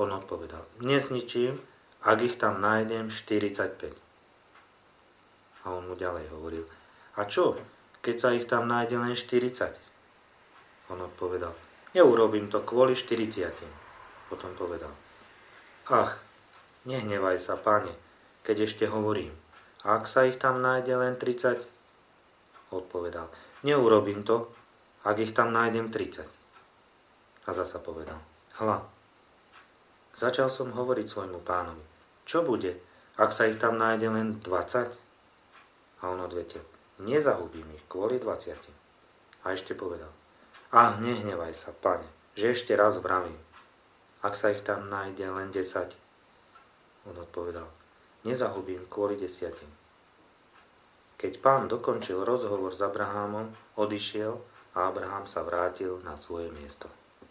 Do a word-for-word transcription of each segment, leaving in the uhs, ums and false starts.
On odpovedal, nezničím, ak ich tam nájdem štyridsaťpäť. A on mu ďalej hovoril, a čo, keď sa ich tam nájde len štyridsať? On odpovedal, neurobím to kvôli štyridsiatim. Potom povedal, ach, nehnevaj sa, Pane, keď ešte hovorím, a ak sa ich tam nájde len tridsať? Odpovedal, neurobím to, ak ich tam nájdem tridsať. A zasa povedal, hľa, začal som hovoriť svojmu pánovi, čo bude, ak sa ich tam nájde len dvadsať? A on odvetil, nezahubím ich kvôli dvadsiatim. A ešte povedal, a nehnevaj sa, Pane, že ešte raz vravím, ak sa ich tam nájde len desať? On odpovedal, nezahubím kvôli desiatim. Keď pán dokončil rozhovor s Abrahámom, odišiel a Abrahám sa vrátil na svoje miesto.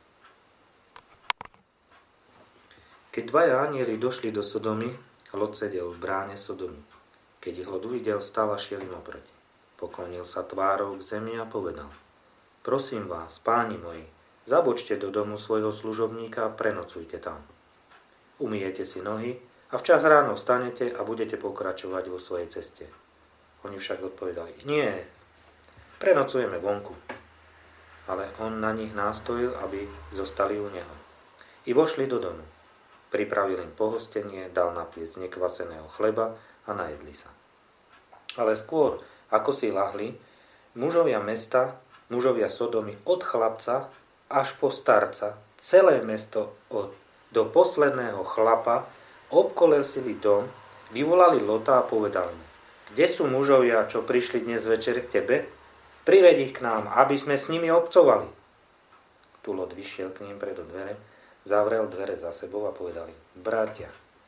Keď dvaja anjeli došli do Sodomy, Lot sedel v bráne Sodomy. Keď ich Lot uvidel, stal a šiel im oproti. Poklonil sa tvárou k zemi a povedal, prosím vás, páni moji, zabočte do domu svojho služobníka a prenocujte tam. Umyjete si nohy a včas ráno vstanete a budete pokračovať vo svojej ceste. Oni však odpovedali, nie, prenocujeme vonku. Ale on na nich nástojil, aby zostali u neho. I vošli do domu. Pripravil im pohostenie, dal na piec nekvaseného chleba a najedli sa. Ale skôr, ako si lahli, mužovia mesta, mužovia Sodomy od chlapca až po starca, celé mesto od, do posledného chlapa, obkolesili dom, vyvolali Lota a povedali mu, kde sú mužovia, čo prišli dnes večer k tebe? Priveď ich k nám, aby sme s nimi obcovali. Tu Lot vyšiel k ním pred dvere, zavrel dvere za sebou a povedali, bratia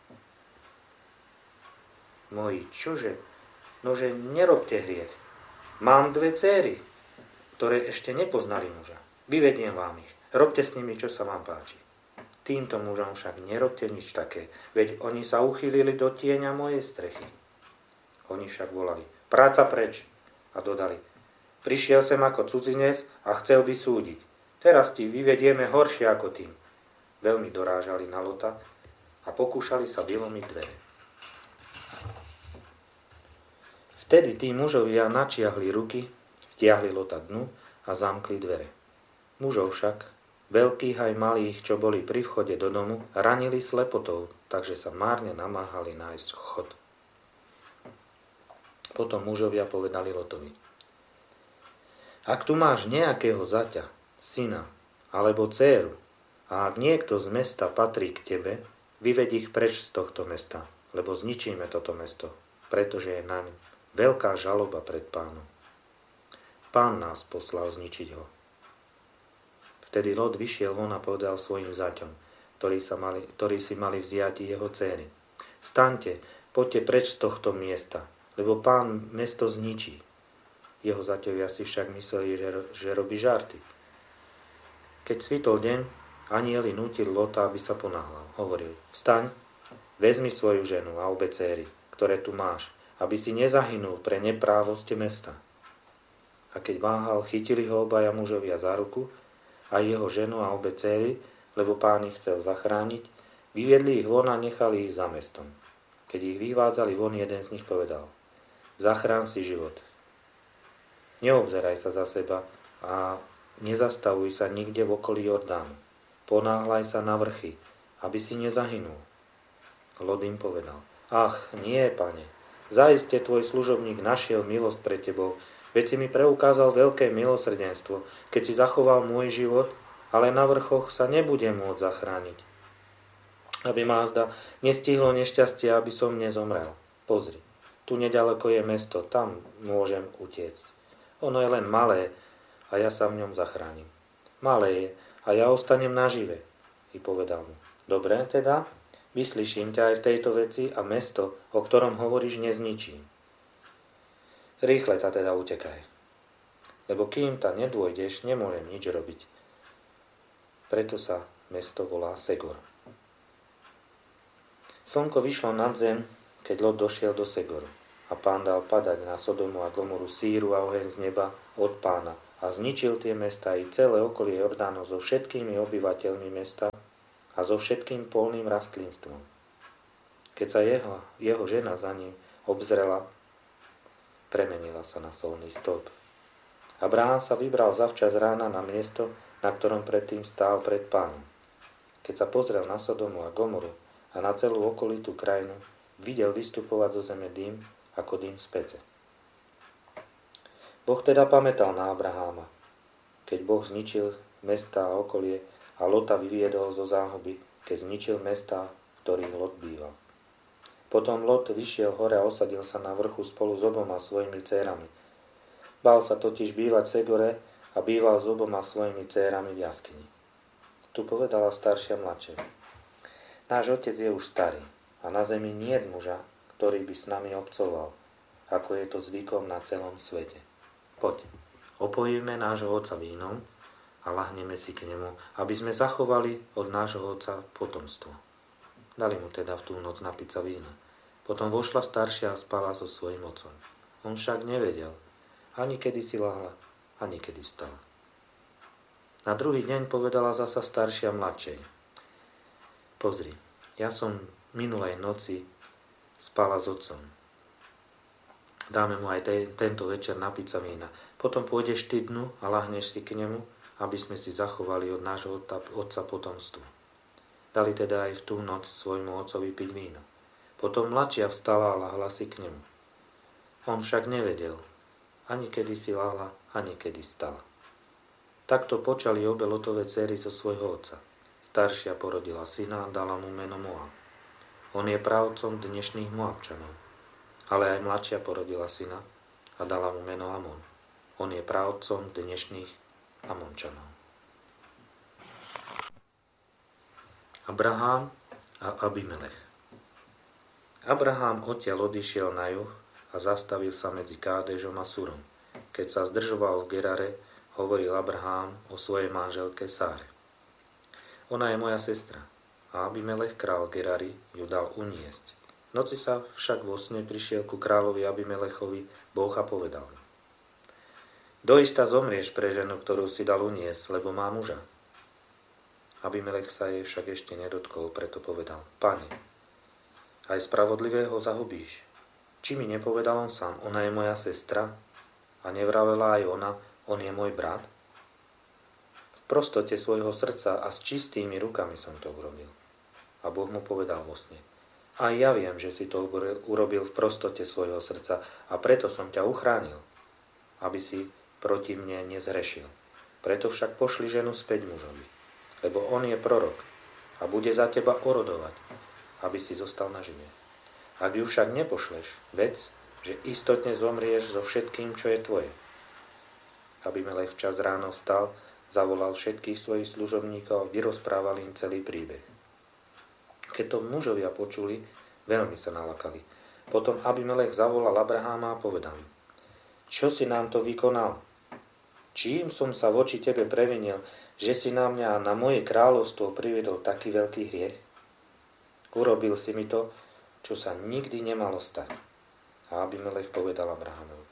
moji, čože? Nože nerobte hriech. Mám dve céry, ktoré ešte nepoznali muža. Vyvediem vám ich. Robte s nimi, čo sa vám páči. Týmto mužom však nerobte nič také, veď oni sa uchýlili do tieňa mojej strechy. Oni však volali, práca preč. A dodali, prišiel sem ako cudzinec a chcel by súdiť. Teraz ti vyvedieme horšie ako tým. Veľmi dorážali na Lota a pokúšali sa vylomiť dvere. Vtedy tí mužovia načiahli ruky, vtiahli Lota dnu a zamkli dvere. Mužov však, veľkých aj malých, čo boli pri vchode do domu, ranili slepotou, takže sa márne namáhali nájsť chod. Potom mužovia povedali Lotovi, ak tu máš nejakého zaťa, syna alebo dcéru, a ak niekto z mesta patrí k tebe, vyveď ich preč z tohto mesta, lebo zničíme toto mesto, pretože je naň veľká žaloba pred pánom. Pán nás poslal zničiť ho. Vtedy Lot vyšiel von a povedal svojim zaťom, ktorí, sa mali, ktorí si mali vziať jeho dcéry. Staňte, poďte preč z tohto miesta, lebo pán mesto zničí. Jeho zaťovia si však mysleli, že, že robí žarty. Keď svitol deň, anjeli nútili Lota, aby sa ponáhľal. Hovoril, vstaň, vezmi svoju ženu a obe céry, ktoré tu máš, aby si nezahynul pre neprávosť mesta. A keď váhal, chytili ho obaja mužovia za ruku, a jeho ženu a obe céry, lebo pán ich chcel zachrániť, vyviedli ich von a nechali ich za mestom. Keď ich vyvádzali von, jeden z nich povedal, zachrán si život. Neobzeraj sa za seba a nezastavuj sa nikde v okolí Jordánu. Ponáhľaj sa na vrchy, aby si nezahynul. Lot im povedal, ach, nie, pane, zaiste tvoj služobník našiel milosť pre tebou, veď si mi preukázal veľké milosrdenstvo, keď si zachoval môj život, ale na vrchoch sa nebudem môcť zachrániť. Aby ma azda nestihlo nešťastie, aby som nezomrel. Pozri, tu nedaleko je mesto, tam môžem utiecť. Ono je len malé a ja sa v ňom zachránim. Malé je a ja ostanem nažive. I povedal mu, dobre teda, vyslyším ťa aj v tejto veci a mesto, o ktorom hovoríš, nezničím. Rýchle ta teda utekaj, lebo kým ta nedôjdeš, nemôžem nič robiť. Preto sa mesto volá Segor. Slnko vyšlo nad zem, keď Lot došiel do Segoru. A pán dal padať na Sodomu a Gomoru síru a oheň z neba od pána a zničil tie mesta i celé okolie Jordánu so všetkými obyvateľmi mesta a so všetkým polným rastlinstvom. Keď sa jeho, jeho žena za ním obzrela, premenila sa na solný stĺp. Abraham sa vybral zavčas rána na miesto, na ktorom predtým stál pred Pánom. Keď sa pozrel na Sodomu a Gomoru a na celú okolitú krajinu, videl vystupovať zo zeme dým ako dým z pece. Boh teda pamätal na Abraháma, keď Boh zničil mestá a okolie a Lota vyviedol zo záhuby, keď zničil mestá, v ktorých Lot býval. Potom Lot vyšiel hore a osadil sa na vrchu spolu s oboma svojimi dcérami. Bál sa totiž bývať v Segore a býval s oboma svojimi dcérami v jaskyni. Tu povedala staršia mladšej: Náš otec je už starý a na zemi nie je muža, ktorý by s nami obcoval, ako je to zvykom na celom svete. Poď, opojíme nášho otca vínom a lahneme si k nemu, aby sme zachovali od nášho otca potomstvo. Dali mu teda v tú noc napiť sa vína. Potom vošla staršia a spala so svojím otcom. On však nevedel, ani kedy si lahla, ani kedy vstala. Na druhý deň povedala zasa staršia mladšej: Pozri, ja som minulej noci spala s otcom. Dáme mu aj te, tento večer napiť sa vína. Potom pôjdeš ty dnu a lahneš si k nemu, aby sme si zachovali od nášho otca potomstvo. Dali teda aj v tú noc svojmu otcovi piť víno. Potom mladšia vstala a lahla si k nemu. On však nevedel, ani kedy si lahla, ani kedy vstala. Takto počali obe Lotové dcery zo svojho otca. Staršia porodila syna a dala mu meno Moab. On je právcom dnešných Moabčanov. Ale aj mladšia porodila syna a dala mu meno Amon. On je právcom dnešných Amončanov. Abraham a Abimelech. Abraham odtiaľ odišiel na juh a zastavil sa medzi Kádežom a Surom. Keď sa zdržoval v Gerare, hovoril Abraham o svojej manželke Sáre. Ona je moja sestra a Abimelech král Gerari ju dal uniesť. V noci sa však vo sne prišiel ku kráľovi Abimelechovi Boh a povedal: Doista zomrieš pre ženu, ktorú si dal uniesť, lebo má muža. Abimelech sa jej však ešte nedotkol, preto povedal: Pane, aj spravodlivého zahubíš. Či mi nepovedal on sám, ona je moja sestra? A nevravela aj ona, on je môj brat? V prostote svojho srdca a s čistými rukami som to urobil. A Boh mu povedal vo sne: A ja viem, že si to urobil v prostote svojho srdca a preto som ťa uchránil, aby si proti mne nezrešil. Preto však pošli ženu späť mužovi, lebo on je prorok a bude za teba orodovať, aby si zostal nažive. Ak ju však nepošleš, vedz, že istotne zomrieš so všetkým, čo je tvoje. Abimelech včas ráno vstal, zavolal všetkých svojich služobníkov a vyrozprával im celý príbeh. Keď to mužovia počuli, veľmi sa nalakali. Potom Abimelech zavolal Abraháma a povedal: Čo si nám to vykonal? Čím som sa voči tebe previnil, že si na mňa a na moje kráľovstvo priviedol taký veľký hriech? Urobil si mi to, čo sa nikdy nemalo stať. A Abimelech povedal Abrahamovi: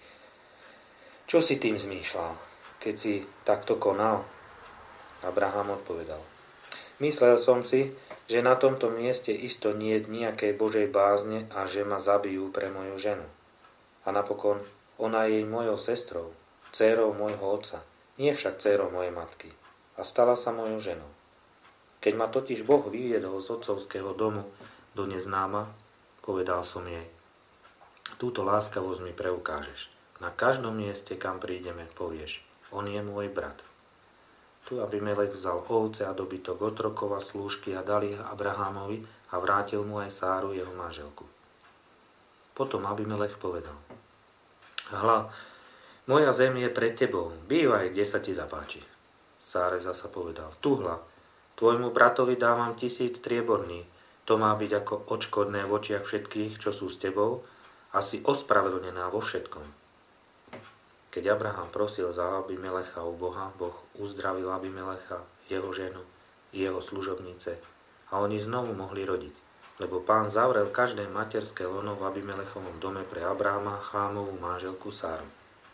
Čo si tým zmýšľal, keď si takto konal? Abraham odpovedal: Myslel som si, že na tomto mieste isto nie je nejakej Božej bázne a že ma zabijú pre moju ženu. A napokon ona je mojou sestrou, dcérou môjho otca, nie však dcérou mojej matky, a stala sa mojou ženou. Keď ma totiž Boh vyviedol z otcovského domu do neznáma, povedal som jej: Túto láskavosť mi preukážeš. Na každom mieste, kam prídeme, povieš: On je môj brat. Tu Abimelech vzal ovce a dobytok otrokov a slúžky a dal ich Abrahámovi a vrátil mu aj Sáru, jeho manželku. Potom Abimelech povedal: Hľa, moja zem je pred tebou, bývaj, kde sa ti zapáči. Sáre zasa povedal: Tuhľa, tvojmu bratovi dávam tisíc strieborný, to má byť ako odškodné v očiach všetkých, čo sú s tebou, a si ospravedlnená vo všetkom. Keď Abraham prosil za Abimelecha u Boha, Boh uzdravil Abimelecha, jeho ženu i jeho služobnice a oni znovu mohli rodiť, lebo Pán zavrel každé materské lono v Abimelechovom dome pre Abrahama, Chámovú manželku Sáru.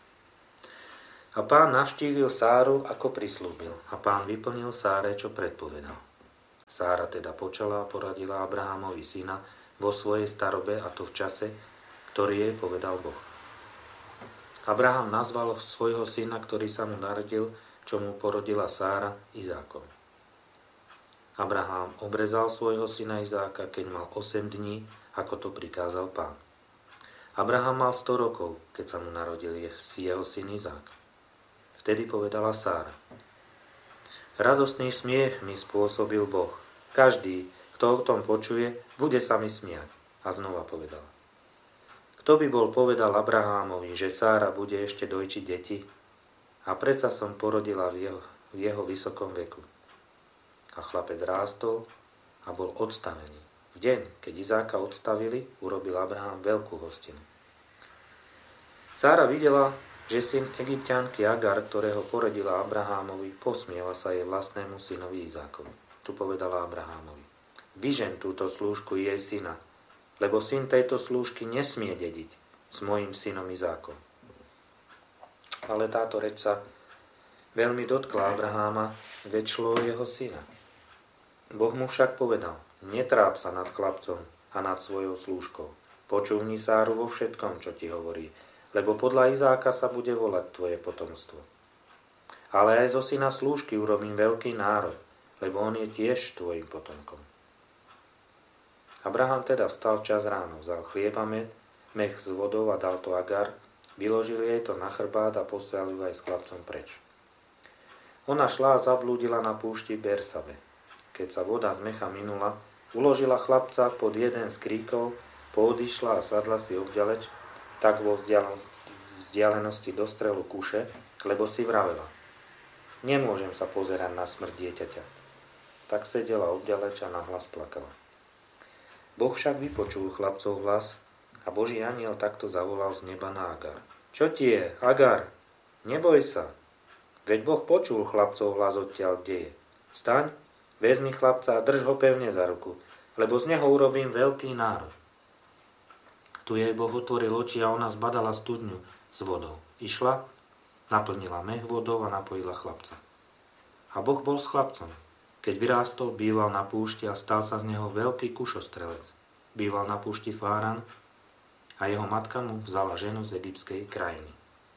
A Pán navštívil Sáru, ako prislúbil, a Pán vyplnil Sáre, čo predpovedal. Sára teda počala a porodila Abrahámovi syna vo svojej starobe, a to v čase, ktorý jej povedal Boh. Abraham nazval svojho syna, ktorý sa mu narodil, čo mu porodila Sára, Izákom. Abraham obrezal svojho syna Izáka, keď mal osem dní, ako to prikázal Pán. Abraham mal sto rokov, keď sa mu narodil jeho syn Izák. Vtedy povedala Sára: radostný smiech mi spôsobil Boh. Každý, kto o tom počuje, bude sa mi smiať. A znova povedala: kto by bol povedal Abrahámovi, že Sára bude ešte dojčiť deti? A predsa som porodila v jeho, v jeho vysokom veku. A chlapec rástol a bol odstavený. V deň, keď Izáka odstavili, urobil Abraham veľkú hostinu. Sára videla, že syn Egypťanky Agar, ktorého porodila Abrahámovi, posmieva sa jej vlastnému synovi Izákovi. Tu povedala Abrahámovi: vyžen túto slúžku jej syna, lebo syn tejto slúžky nesmie dediť s mojím synom Izákom. Ale táto reč sa veľmi dotkla Abraháma, veď šlo o jeho syna. Boh mu však povedal: netráp sa nad chlapcom a nad svojou slúžkou. Počúvni Sáru vo všetkom, čo ti hovorí, lebo podľa Izáka sa bude volať tvoje potomstvo. Ale aj zo syna slúžky urobím veľký národ, lebo on je tiež tvojim potomkom. Abraham teda vstal čas ráno, vzal chlieba, med, mech s vodou a dal to Agar, vyložil jej to na chrbát a poslal ju aj s chlapcom preč. Ona šla a zablúdila na púšti Bersabe. Keď sa voda z mecha minula, uložila chlapca pod jeden z kríkov, poodišla a sadla si obďaleč, tak vo vzdialenosti do strelu kuše, lebo si vravela: nemôžem sa pozerať na smrť dieťaťa. Tak sedela obďaleč a nahlas plakala. Boh však vypočul chlapcov hlas a Boží anjel takto zavolal z neba na Agar: čo ti je, Agar? Neboj sa. Veď Boh počul chlapcov hlas odtiaľ, kde je. Staň, vezmi chlapca a drž ho pevne za ruku, lebo z neho urobím veľký národ. Tu jej Boh otvoril oči a ona zbadala studňu s vodou. Išla, naplnila mech vodou a napojila chlapca. A Boh bol s chlapcom. Keď vyrástol, býval na púšti a stal sa z neho veľký kušostrelec. Býval na púšti Fáran a jeho matka mu vzala ženu z egyptskej krajiny.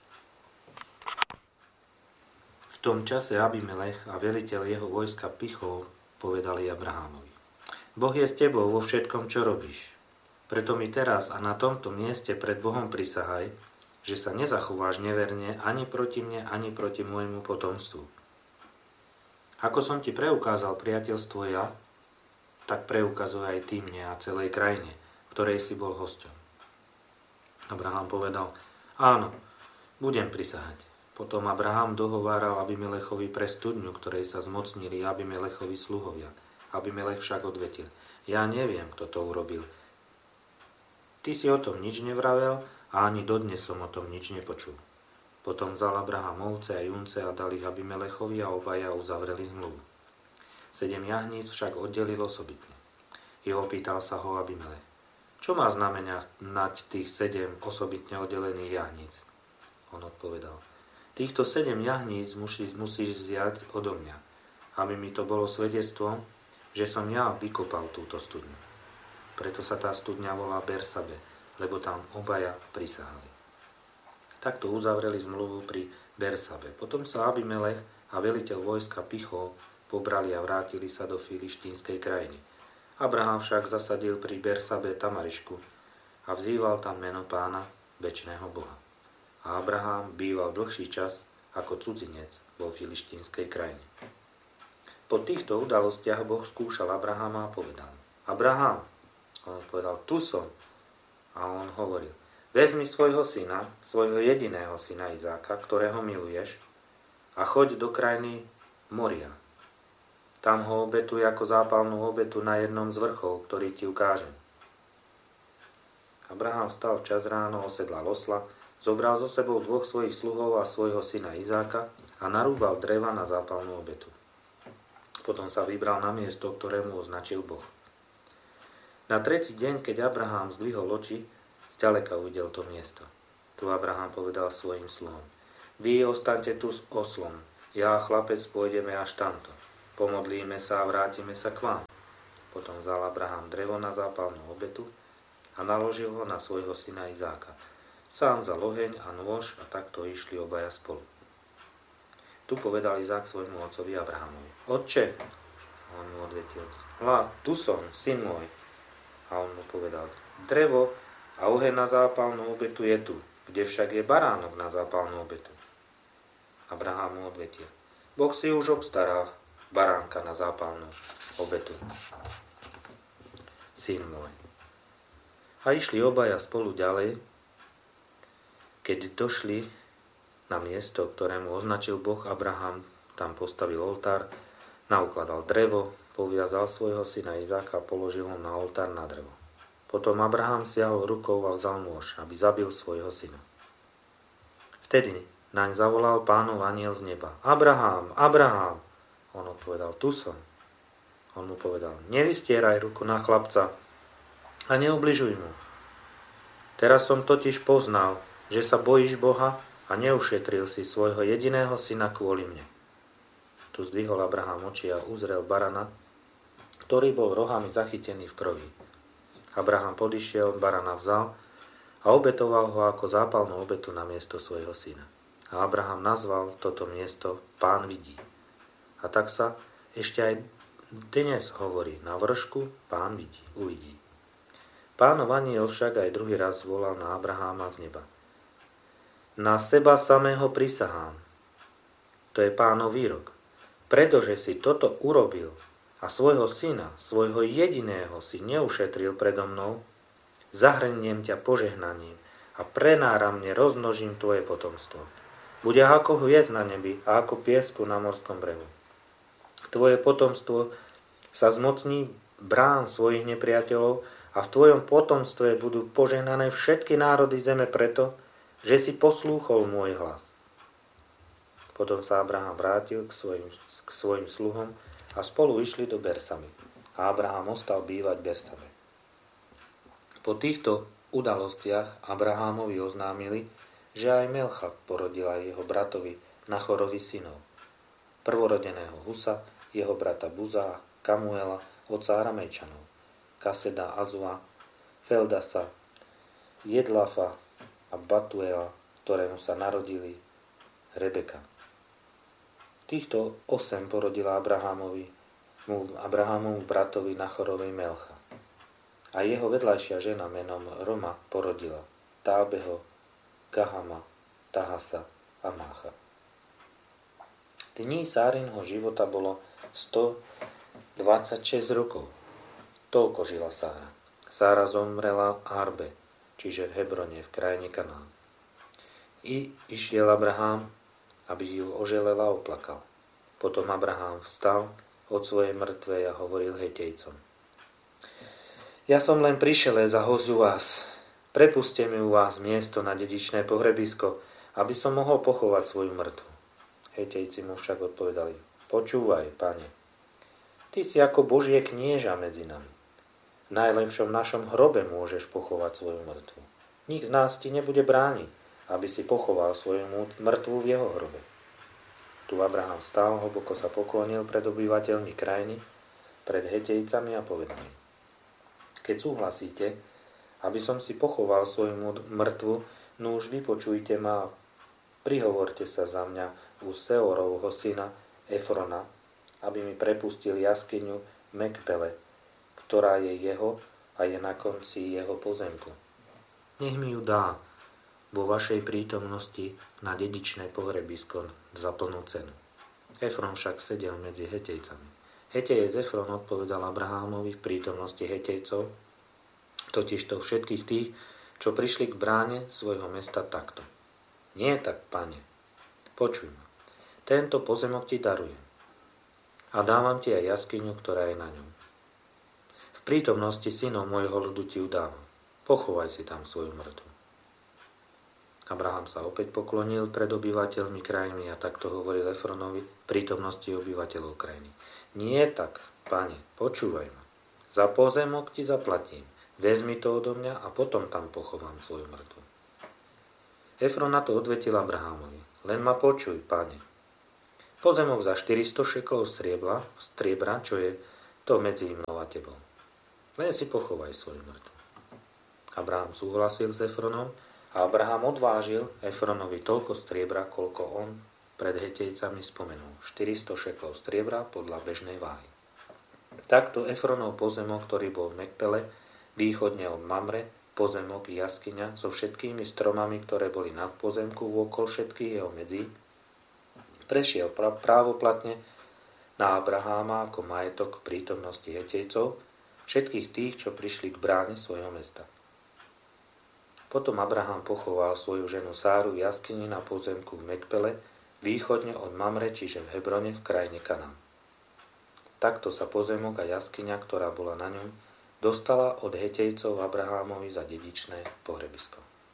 V tom čase Abimelech a veliteľ jeho vojska Pichol povedali Abrahámovi: Boh je s tebou vo všetkom, čo robíš. Preto mi teraz a na tomto mieste pred Bohom prisahaj, že sa nezachováš neverne ani proti mne, ani proti môjmu potomstvu. Ako som ti preukázal priateľstvo ja, tak preukazuj aj ty mne a celej krajine, v ktorej si bol hosťom. Abraham povedal: áno, budem prisahať. Potom Abraham dohováral Abimelechovi pre studňu, ktorej sa zmocnili Abimelechovi sluhovia. Abimelech však odvetil: ja neviem, kto to urobil. Ty si o tom nič nevravel a ani dodnes som o tom nič nepočul. Potom vzal Abraham ovce a junce a dal ich Abimelechovi a obaja uzavreli zmluvu. Sedem jahníc však oddelil osobitne. I opýtal sa ho Abimelech: čo má znamenať tých sedem osobitne oddelených jahníc? On odpovedal: týchto sedem jahníc musí, musíš vziať odo mňa, aby mi to bolo svedectvom, že som ja vykopal túto studňu. Preto sa tá studňa volá Bersabe, lebo tam obaja prisahali. Takto uzavreli zmluvu pri Bersabe. Potom sa Abimelech a veliteľ vojska Pichol pobrali a vrátili sa do filištínskej krajiny. Abraham však zasadil pri Bersabe tamarišku a vzýval tam meno Pána, večného Boha. A Abraham býval dlhší čas ako cudzinec vo filištínskej krajine. Po týchto udalostiach Boh skúšal Abrahama a povedal: Abraham. On povedal: tu som. A on hovoril: vezmi svojho syna, svojho jediného syna Izáka, ktorého miluješ, a choď do krajiny Moria. Tam ho obetuj ako zápalnú obetu na jednom z vrchov, ktorý ti ukážem. Abraham vstal včas ráno, osedlal osla, zobral so sebou dvoch svojich sluhov a svojho syna Izáka a narúbal dreva na zápalnú obetu. Potom sa vybral na miesto, ktorému označil Boh. Na tretí deň, keď Abraham zdvihol oči, zďaleka uvidel to miesto. Tu Abraham povedal svojim sluhom: vy ostaňte tu s oslom, ja a chlapec pôjdeme až tamto. pomodlíme sa a vrátime sa k vám. Potom vzal Abraham drevo na zápalnú obetu a naložil ho na svojho syna Izáka. Sám vzal oheň a nôž a takto išli obaja spolu. Tu povedal Izák svojmu otcovi Abrahamovi: Otče, a on mu odvetil: Hľa, tu som, syn môj. A on mu povedal: Drevo a oheň na zápalnú obetu je tu, kde však je baránok na zápalnú obetu. Abraham mu odvetil: Boh si už obstaral baránka na zápalnú obetu, syn môj. A išli obaja spolu ďalej. Keď došli na miesto, ktorému označil Boh, Abraham tam postavil oltár, naukladal drevo, poviazal svojho syna Izáka a položil ho na oltár na drevo. Potom Abraham siahol rukou a vzal nôž, aby zabil svojho syna. Vtedy naň zavolal Pánov anjel z neba: Abraham, Abraham! On odpovedal: Tu som. On mu povedal: Nevystieraj ruku na chlapca a neubližuj mu. Teraz som totiž poznal, že sa bojíš Boha a neušetril si svojho jediného syna kvôli mne. Tu zdvihol Abraham oči a uzrel barana, ktorý bol rohami zachytený v krvi. Abraham podišiel, barana vzal a obetoval ho ako zápalnú obetu na miesto svojho syna. A Abraham nazval toto miesto Pán vidí. A tak sa ešte aj dnes hovorí: na vršku Pán vidí, uvidí. Pánov anjel však aj druhý raz volal na Abraháma z neba: Na seba samého prisahám. To je Pánov výrok. Pretože si toto urobil a svojho syna, svojho jediného si neušetril predo mnou, zahrniem ťa požehnaním a prenáramne rozmnožím tvoje potomstvo. Bude ako hviezd na nebi a ako piesku na morskom brehu. Tvoje potomstvo sa zmocní brán svojich nepriateľov a v tvojom potomstve budú požehnané všetky národy zeme preto, že si poslúchol môj hlas. Potom sa Abraham vrátil k svojim, k svojim sluhom a spolu išli do Bersamy. A Abraham ostal bývať v Bersame. Po týchto udalostiach Abrahámovi oznámili, že aj Melcha porodila jeho bratovi Nachorovi synov. Prvorodeného Husa, jeho brata Buzá, Kamuela, otca Aramejčanov, Kaseda, Azua, Feldasa, Jedlafa a Batuela, ktorému sa narodili Rebeka. Týchto osem porodila Abrahámovi, Abrahámovu bratovi Nachorovi Melcha. A jeho vedľajšia žena menom Roma porodila Tábeho, Gahama, Tahasa a Mácha. Dní Sárinho života bolo stodvadsaťšesť rokov. Toľko žila Sára. Sára zomrela v Arbe, čiže v Hebrone, v krajine Kanán. I išiel Abraham, aby ju oželela a oplakal. Potom Abraham vstal od svojej mŕtvej a hovoril Hetejcom: Ja som len prišelec a hosť u vás. Prepuste mi u vás miesto na dedičné pohrebisko, aby som mohol pochovať svoju mŕtvu. Hetejci mu však odpovedali: Počúvaj, pane, ty si ako Božie knieža medzi nami. V najlepšom našom hrobe môžeš pochovať svoju mŕtvu. Nik z nás ti nebude brániť, aby si pochoval svoju mŕtvu v jeho hrobe. Tu Abraham stál, hlboko sa poklonil pred obyvateľmi krajiny, pred Hetejcami a povedal: Keď súhlasíte, aby som si pochoval svoju mŕtvu, no už vypočujte ma a prihovorte sa za mňa u Seorovho syna Efrona, aby mi prepustil jaskyňu Mekpele, ktorá je jeho a je na konci jeho pozemku. Nech mi ju dá vo vašej prítomnosti na dedičné pohrebisko za plnú cenu. Efron však sedel medzi Hetejcami. Hetejec Efron odpovedal Abrahámovi v prítomnosti Hetejcov, totižto všetkých tých, čo prišli k bráne svojho mesta takto: Nie tak, pane, počuj ma, tento pozemok ti darujem a dávam ti aj jaskyňu, ktorá je na ňom. V prítomnosti synov môjho ľudu ti ju dávam. Pochovaj si tam svoju mŕtvu. Abraham sa opäť poklonil pred obyvateľmi krajiny a takto hovoril Efronovi v prítomnosti obyvateľov krajiny: Nie tak, pane, počúvaj ma. Za pozemok ti zaplatím. Vezmi to odo mňa a potom tam pochovám svoju mŕtvu. Efron na to odvetil Abrahámovi: Len ma počuj, pane. Pozemok za štyristo šeklov striebra, striebra, čo je to medzi mnou a tebou. Len si pochovaj svoju mŕtvu. Abraham súhlasil s Efronom a Abraham odvážil Efronovi toľko striebra, koľko on pred Hetejcami spomenul. štyristo šeklov striebra podľa bežnej váhy. Takto Efronov pozemok, ktorý bol v Mekpele, východne od Mamre, pozemok i jaskyňa so všetkými stromami, ktoré boli nad pozemku vôkol všetkých jeho medzí, prešiel právoplatne na Abraháma ako majetok v prítomnosti Hetejcov, všetkých tých, čo prišli k bráne svojho mesta. Potom Abraham pochoval svoju ženu Sáru v jaskyni na pozemku v Mekpele, východne od Mamre, čiže v Hebrone v krajine Kanán. Takto sa pozemok a jaskyňa, ktorá bola na ňom, dostala od Hetejcov Abrahámovi za dedičné pohrebisko.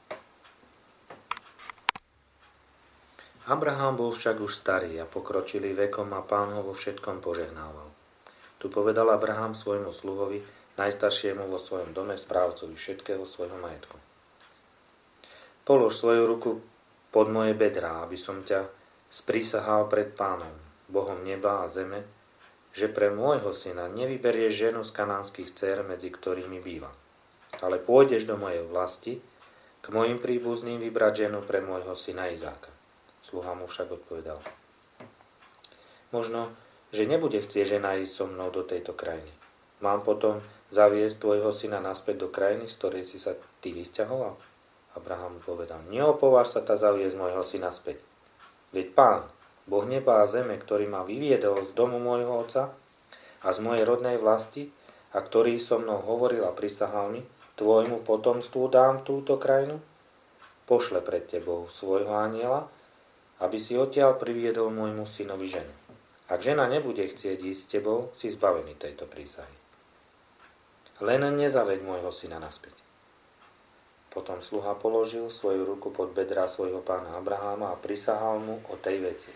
Abraham bol však už starý a pokročilý vekom a Pán ho vo všetkom požehnával. Tu povedal Abraham svojmu sluhovi, najstaršiemu vo svojom dome, správcovi všetkého svojho majetku. Polož svoju ruku pod moje bedrá, aby som ťa sprisahal pred Pánom, Bohom neba a zeme, že pre môjho syna nevyberieš ženu z kanánskych dcér, medzi ktorými býva, ale pôjdeš do mojej vlasti k mojim príbuzným vybrať ženu pre môjho syna Izáka. Sluha mu však odpovedal: Možno, že nebude chcieť žena ísť so mnou do tejto krajiny. Mám potom zaviesť tvojho syna naspäť do krajiny, z ktorej si sa ty vysťahoval? Abraham mu povedal: Neopováž sa ta zaviesť môjho syna späť. Veď Pán, Boh neba a zeme, ktorý ma vyviedol z domu môjho otca a z mojej rodnej vlasti, a ktorý so mnou hovoril a prisahal mi, tvojmu potomstvu dám túto krajinu, pošle pred tebou svojho anjela, aby si odtiaľ priviedol môjmu synovi ženu. Ak žena nebude chcieť ísť s tebou, si zbavený tejto prísahy. Len nezaveď môjho syna naspäť. Potom sluha položil svoju ruku pod bedrá svojho pána Abraháma a prisahal mu o tej veci.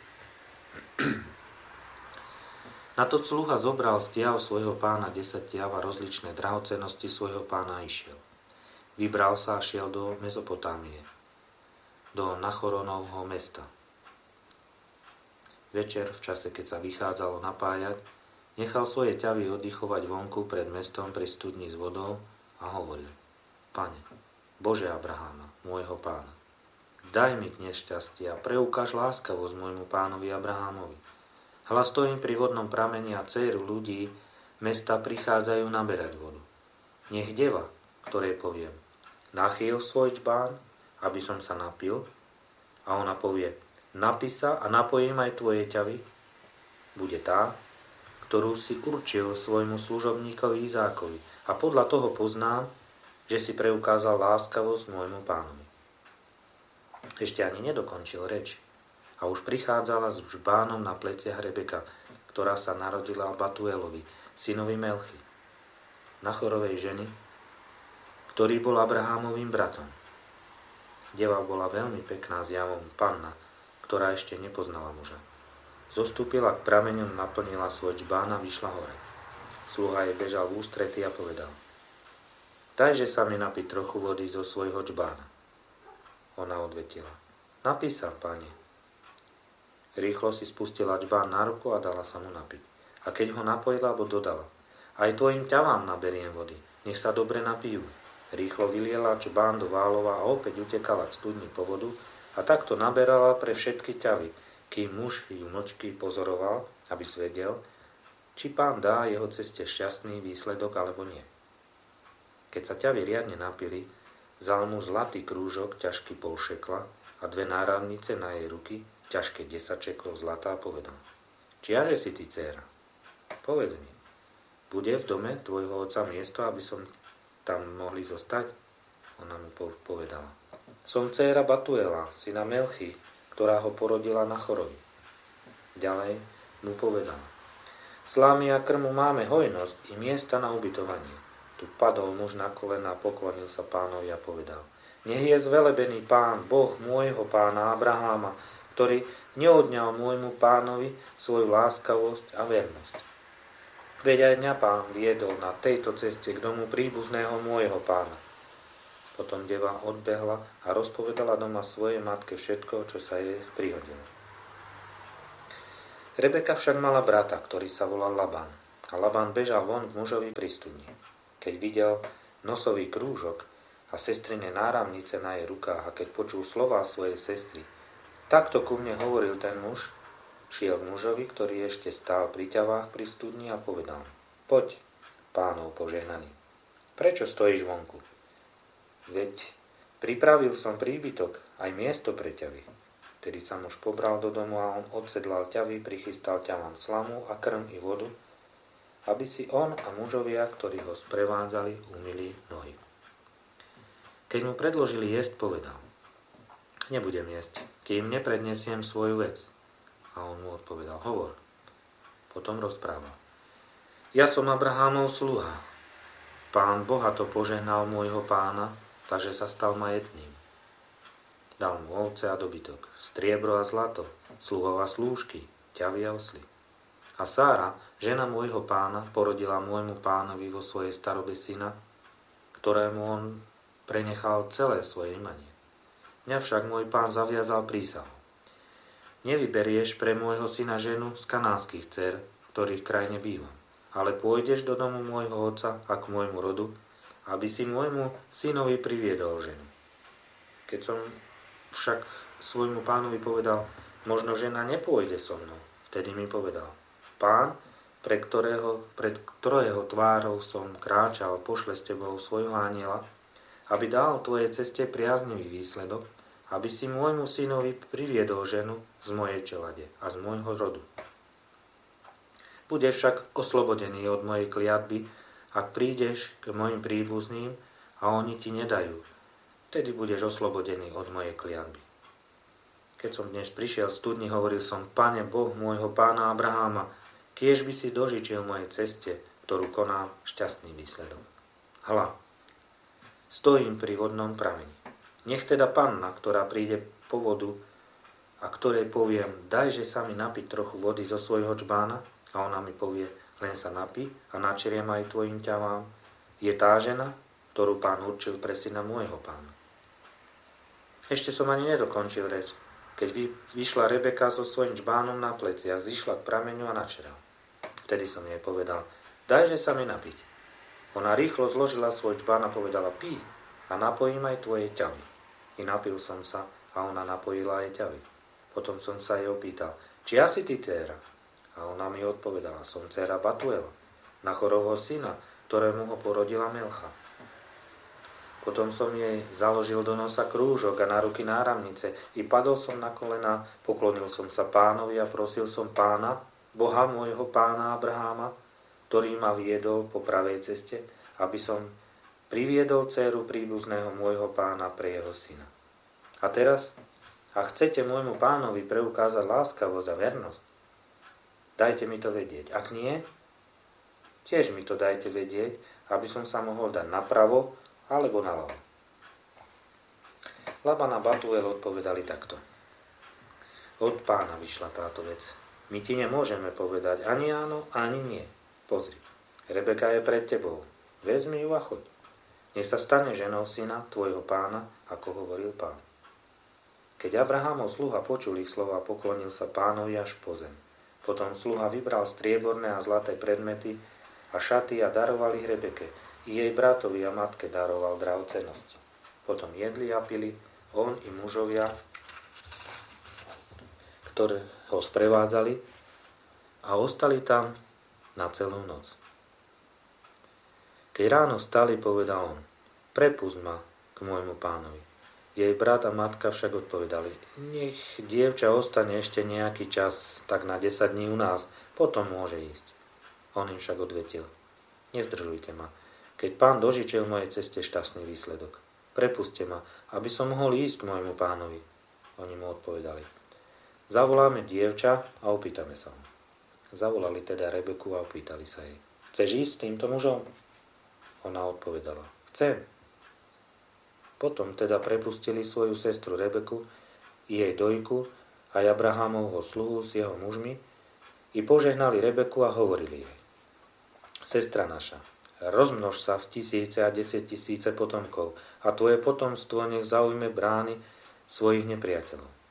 Na to sluha zobral z tiav svojho pána desať tiav a rozličné drahocennosti svojho pána a išiel. Vybral sa a šiel do Mezopotámie, do Nachoronovho mesta. Večer, v čase, keď sa vychádzalo napájať, nechal svoje ťavy oddychovať vonku pred mestom pri studni s vodou a hovoril: Pane, Bože Abraháma, môjho pána, daj mi k nešťastie a preukáž láskavosť môjmu pánovi Abrahámovi. Hľa stojím pri vodnom prameni a dcéru ľudí mesta prichádzajú naberať vodu. Nech deva, ktorej poviem: Nachýl svoj čbán, aby som sa napil, a ona povie: Napí sa a napojím aj tvoje ťavy, bude tá, ktorú si určil svojmu služobníkovi Izákovi, a podľa toho poznám, že si preukázal láskavosť môjmu pánovi. Ešte ani nedokončil reč a už prichádzala s žbánom na pleciach Rebeka, ktorá sa narodila Batuelovi, synovi Melchy, Nachorovej ženy, ktorý bol Abrahámovým bratom. Deva bola veľmi pekná zjavom, panna, ktorá ešte nepoznala muža. Zostúpila k prameňu, naplnila svoj čbán a vyšla hore. Sluha jej bežal v ústrety a povedal: Dajže sa mi napiť trochu vody zo svojho čbána. Ona odvetila: Napí sa, pane. Rýchlo si spustila čbán na ruku a dala sa mu napiť. A keď ho napojila, bo dodala: Aj tvojim ťavám naberiem vody, nech sa dobre napijú. Rýchlo vyliela čbán do válova a opäť utekala k studni po vodu a takto naberala pre všetky ťavy, kým muž ju mlčky pozoroval, aby svedel, či Pán dá jeho ceste šťastný výsledok alebo nie. Keď sa ťavy riadne napili, vzal mu zlatý krúžok, ťažký pol šekla, a dve náramnice na jej ruky, ťažké desať šeklov zlata, a povedal: Čiaže si ty, dcéra? Povedz mi, bude v dome tvojho otca miesto, aby som tam mohli zostať? Ona mu povedala: Som dcéra Batuela, syna Melchy, ktorá ho porodila Nachorovi. Ďalej mu povedala: Slámy a krmu máme hojnosť i miesta na ubytovanie. Tu padol muž na kolena, poklonil sa pánovi a povedal: Nech je zvelebený Pán, Boh môjho pána Abraháma, ktorý neodňal môjmu pánovi svoju láskavosť a vernosť. Veď aj mňa Pán viedol na tejto ceste k domu príbuzného môjho pána. Potom deva odbehla a rozpovedala doma svojej matke všetko, čo sa jej prihodilo. Rebeka však mala brata, ktorý sa volal Labán. A Labán bežal von k mužovi pri studni. Keď videl nosový krúžok a sestrine náramnice na jej rukách a keď počul slová svojej sestry, takto ku mne hovoril ten muž, šiel k mužovi, ktorý ešte stál pri ťavách pri studni a povedal: Poď, Pánov požehnaný, prečo stojíš vonku? Veď pripravil som príbytok, aj miesto pre ťavy. Tedy sa muž pobral do domu a on odsedlal ťavy, prichystal ťavám slamu a krm i vodu, aby si on a mužovia, ktorí ho sprevádzali, umyli nohy. Keď mu predložili jesť, povedal: Nebudem jesť, kým neprednesiem svoju vec. A on mu odpovedal: Hovor. Potom rozprával: Ja som Abrahámov sluha. Pán bohato požehnal môjho pána, takže sa stal majetným. Dal mu ovce a dobytok, striebro a zlato, sluhov a slúžky, ťavy a osly. A Sára, žena môjho pána, porodila môjmu pánovi vo svojej starobe syna, ktorému on prenechal celé svoje imanie. Mňa však môj pán zaviazal prísahu: Nevyberieš pre môjho syna ženu z kanánskych dcér, v ktorých krajine bývam, ale pôjdeš do domu môjho otca a k môjmu rodu, aby si môjmu synovi priviedol ženu. Keď som však svojmu pánovi povedal: Možno žena nepôjde so mnou, vtedy mi povedal: Pán, pre ktorého, pred ktorého tvárou som kráčal, pošle s tebou svojho anjela, aby dal tvojej ceste priaznivý výsledok, aby si môjmu synovi priviedol ženu z mojej čelade a z môjho rodu. Budeš však oslobodený od mojej kliatby, ak prídeš k mojim príbuzným a oni ti nedajú, vtedy budeš oslobodený od mojej kliatby. Keď som dnes prišiel z studni, hovoril som: Pane Boh môjho pána Abraháma, kiež by si dožičil mojej ceste, ktorú konám, šťastný výsledok. Hľa, stojím pri vodnom prameni. Nech teda panna, ktorá príde po vodu a ktorej poviem: Dajže sa mi napiť trochu vody zo svojho čbána, a ona mi povie: Len sa napí a načeriem aj tvojim ťavám, je tá žena, ktorú pán určil pre syna môjho pána. Ešte som ani nedokončil reč, keď vyšla Rebeka so svojím čbánom na pleciach, zišla k prameňu a načerala. Vtedy som jej povedal: Dajže sa mi napiť. Ona rýchlo zložila svoj čbán a povedala: Pí a napojím aj tvoje ťavy. I napil som sa a ona napojila aj ťavy. Potom som sa jej opýtal: Či asi ty dcéra? A ona mi odpovedala: Som dcéra Batuela, Nachorovho syna, ktorému ho porodila Milcha. Potom som jej založil do nosa krúžok a na ruky náramnice i padol som na kolená, poklonil som sa pánovi a prosil som pána, Boha môjho pána Abraháma, ktorý ma viedol po pravej ceste, aby som priviedol dcéru príbuzného môjho pána pre jeho syna. A teraz, ak chcete môjmu pánovi preukázať láskavosť a vernosť, dajte mi to vedieť. Ak nie, tiež mi to dajte vedieť, aby som sa mohol dať napravo alebo naľavo. Laban a Batuel odpovedali takto: Od pána vyšla táto vec. My ti nemôžeme povedať ani áno, ani nie. Pozri, Rebeka je pred tebou. Vezmi ju a choď. Nech sa stane ženou syna tvojho pána, ako hovoril pán. Keď Abrahámov sluha počul ich slova, poklonil sa pánovi až po zem. Potom sluha vybral strieborné a zlaté predmety a šaty a daroval ich Rebeke. I jej bratovi a matke daroval drahocennosti. Potom jedli a pili, on i mužovia, ktoré ho sprevádzali, a ostali tam na celú noc. Keď ráno stali, povedal on: Prepusť ma k môjmu pánovi. Jej brat a matka však odpovedali: Nech dievča ostane ešte nejaký čas, tak na desať dní u nás, potom môže ísť. On im však odvetil: Nezdržujte ma, keď pán dožičil mojej ceste šťastný výsledok. Prepuste ma, aby som mohol ísť k môjmu pánovi. Oni mu odpovedali: Zavoláme dievča a opýtame sa ho. Zavolali teda Rebeku a opýtali sa jej: Chceš ísť s týmto mužom? Ona odpovedala: Chcem. Potom teda prepustili svoju sestru Rebeku, jej dojku a Abrahámovho sluhu s jeho mužmi i požehnali Rebeku a hovorili jej: Sestra naša, rozmnož sa v tisíce a desať tisíce potomkov a tvoje potomstvo nech zaujme brány svojich nepriateľov.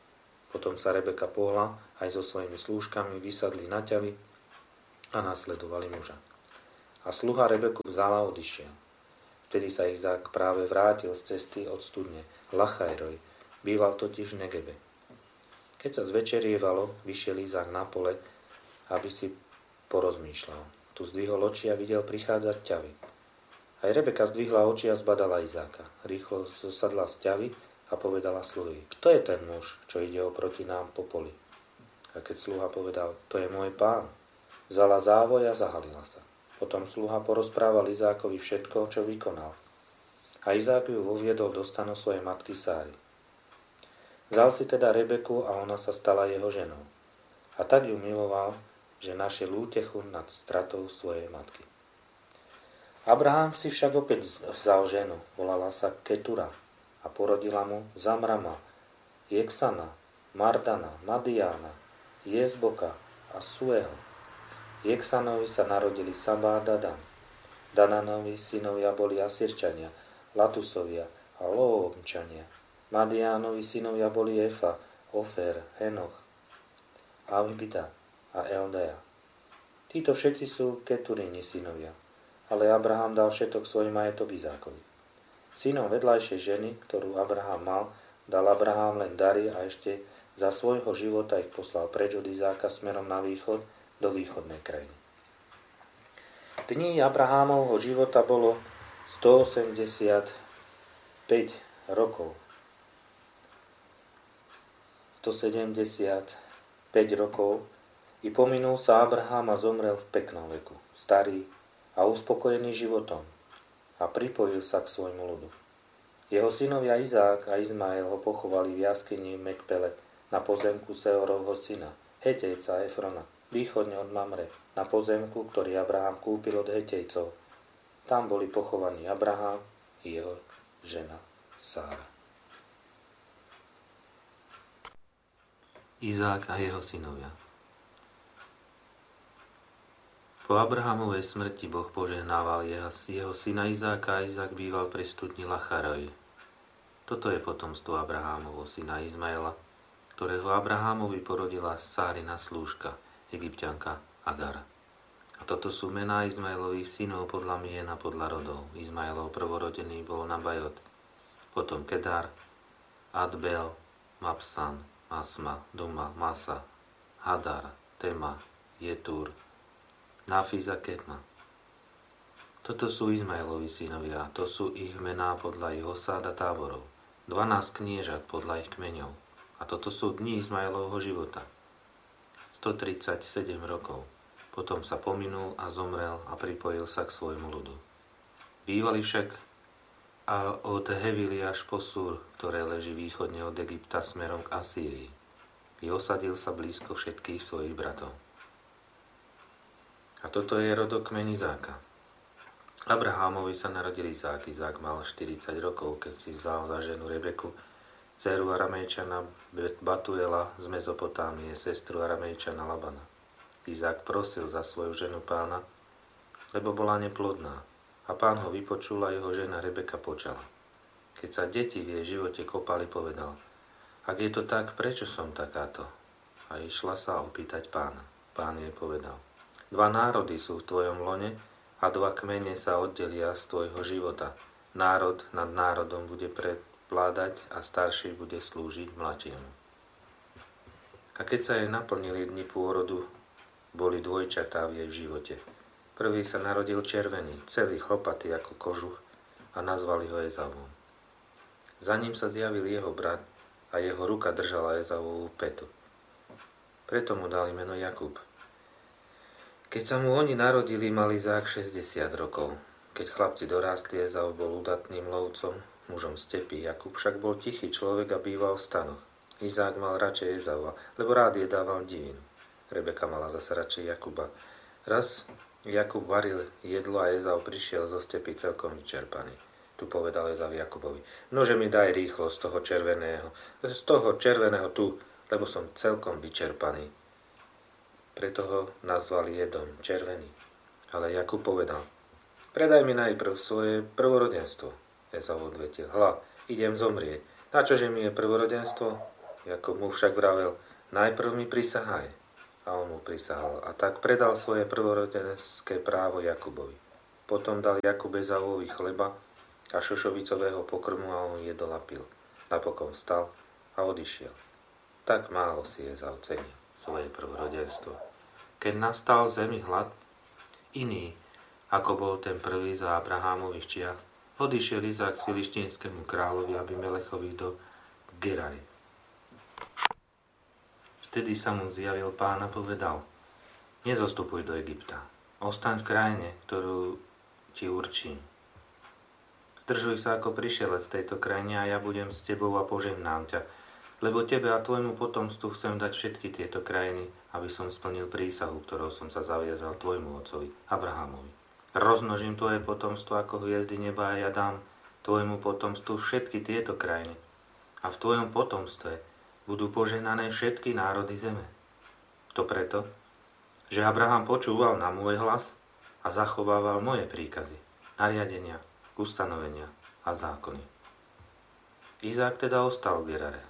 Potom sa Rebeka pohla aj so svojimi slúžkami, vysadli na ťavy a nasledovali muža. A sluha Rebeku vzala a odišiel. Vtedy sa Izák práve vrátil z cesty od studne Lachajroj, býval totiž v Negebe. Keď sa zvečerievalo, vyšiel Izák na pole, aby si porozmýšľal. Tu zdvihol oči a videl prichádzať ťavy. Aj Rebeka zdvihla oči a zbadala Izáka. Rýchlo zosadla z ťavy a povedala sluhovi: Kto je ten muž, čo ide oproti nám po poli? A keď sluha povedal: To je môj pán, vzala závoj a zahalila sa. Potom sluha porozprával Izákovi všetko, čo vykonal. A Izák ju voviedol do stanu svojej matky Sáry. Vzal si teda Rebeku a ona sa stala jeho ženou. A tak ju miloval, že našiel útechu nad stratou svojej matky. Abraham si však opäť vzal ženu, volala sa Ketura a porodila mu Zamrama, Jeksana, Mardana, Madiána, Jezboka a Sueho. Jeksanovi sa narodili Saba a Dadan. Dananovi synovia boli Asirčania, Latusovia a Loomčania. Madiánovi synovia boli Efa, Ofer, Henoch, Avbida a Eldea. Títo všetci sú Keturini synovia, ale Abraham dal všetok svoj majetok Izákovi. Synom vedľajšej ženy, ktorú Abraham mal, dal Abraham len dary a ešte za svojho života ich poslal preč od Izáka smerom na východ do východnej krajiny. Dní Abrahámovho života bolo stoosemdesiatpäť rokov. stosedemdesiatpäť rokov i pominul sa Abraham a zomrel v peknom veku, starý a uspokojený životom, a pripojil sa k svojmu ľudu. Jeho synovia Izák a Izmael ho pochovali v jaskyni Mekpele na pozemku Seorovho syna, Hetejca Efrona, východne od Mamre, na pozemku, ktorý Abraham kúpil od Hetejcov. Tam boli pochovaní Abraham i jeho žena Sára. Izák a jeho synovia. Po Abrahamovej smrti Boh požehnával jeho, jeho syna Izáka a Izák býval pri studni Lachajroj. Toto je potomstvo Abrahámovho syna Izmaela, ktorého Abrahámovi porodila Sárina slúžka, Egypťanka Agar. A toto sú mená Izmaelových synov podľa mien a podľa rodov. Izmaelov prvorodený bol Nabajot, potom Kedar, Adbel, Mapsan, Masma, Duma, Masa, Hadar, Tema, Jetur, Nafis a Ketma. Toto sú Izmaelovi synovia, to sú ich mená podľa ich osád a táborov. Dvanásť kniežat podľa ich kmeňov. A toto sú dni Izmaelovho života. stotridsaťsedem rokov. Potom sa pominul a zomrel a pripojil sa k svojmu ľudu. Bývali však a od Hevily až po Súr, ktoré leží východne od Egypta smerom k Asýrii. I osadil sa blízko všetkých svojich bratov. A toto je rodokmeň Izáka. Abrahámovi sa narodil Izák. Izák mal štyridsať rokov, keď si vzal za ženu Rebeku, dceru Aramejčana Batuela z Mezopotámie, sestru Aramejčana Labana. Izák prosil za svoju ženu pána, lebo bola neplodná. A pán ho vypočul a jeho žena Rebeka počala. Keď sa deti v jej živote kopali, povedal: Ak je to tak, prečo som takáto? A išla sa opýtať pána. Pán jej povedal: Dva národy sú v tvojom lone a dva kmene sa oddelia z tvojho života. Národ nad národom bude prevládať a starší bude slúžiť mladšiemu. A keď sa jej naplnili dni pôrodu, boli dvojčatá v jej živote. Prvý sa narodil červený, celý chlopatý ako kožuch, a nazvali ho Ezavom. Za ním sa zjavil jeho brat a jeho ruka držala Ezavovú petu. Preto mu dali meno Jakub. Keď sa mu oni narodili, mal Izák šesťdesiat rokov. Keď chlapci dorástli, Ezav bol udatným lovcom, mužom stepy. Jakub však bol tichý človek a býval v stanoch. Izák mal radšej Ezava, lebo rád jedával divinu. Rebeka mala zase radšej Jakuba. Raz Jakub varil jedlo a Ezav prišiel zo stepy celkom vyčerpaný. Tu povedal Ezav Jakubovi: Nože mi daj rýchlo z toho červeného, z toho červeného tu, lebo som celkom vyčerpaný. Preto ho nazvali Jedom, červený. Ale Jakub povedal: Predaj mi najprv svoje prvorodenstvo. Ezav odvetil: Hľa, idem zomrieť. Na čože mi je prvorodenstvo? Jakub mu však vravel, najprv mi prisahaj. A on mu prisahal. A tak predal svoje prvorodenské právo Jakubovi. Potom dal Jakub Ezauovi chleba a šošovicového pokrmu a on jedol a pil. Napokon vstal a odišiel. Tak málo si Ezau cenil svoje prvorodenstvo. Keď nastal v zemi hlad, iný, ako bol ten prvý za Abrahámových čiach, odišiel Izák k filištínskému kráľovi Abimelechovi do Gerary. Vtedy sa mu zjavil Pán a povedal, nezostupuj do Egypta, ostaň v krajine, ktorú ti určím. Zdržuj sa ako prišielec z tejto krajine a ja budem s tebou a požehnám ťa, lebo tebe a tvojmu potomstvu chcem dať všetky tieto krajiny, aby som splnil prísahu, ktorou som sa zaviazal tvojmu otcovi, Abrahámovi. Rozmnožím tvoje potomstvo ako hviezdy neba a ja dám tvojmu potomstvu všetky tieto krajiny. A v tvojom potomstve budú požehnané všetky národy zeme. To preto, že Abraham počúval na môj hlas a zachovával moje príkazy, nariadenia, ustanovenia a zákony. Izák teda ostal v Gerare.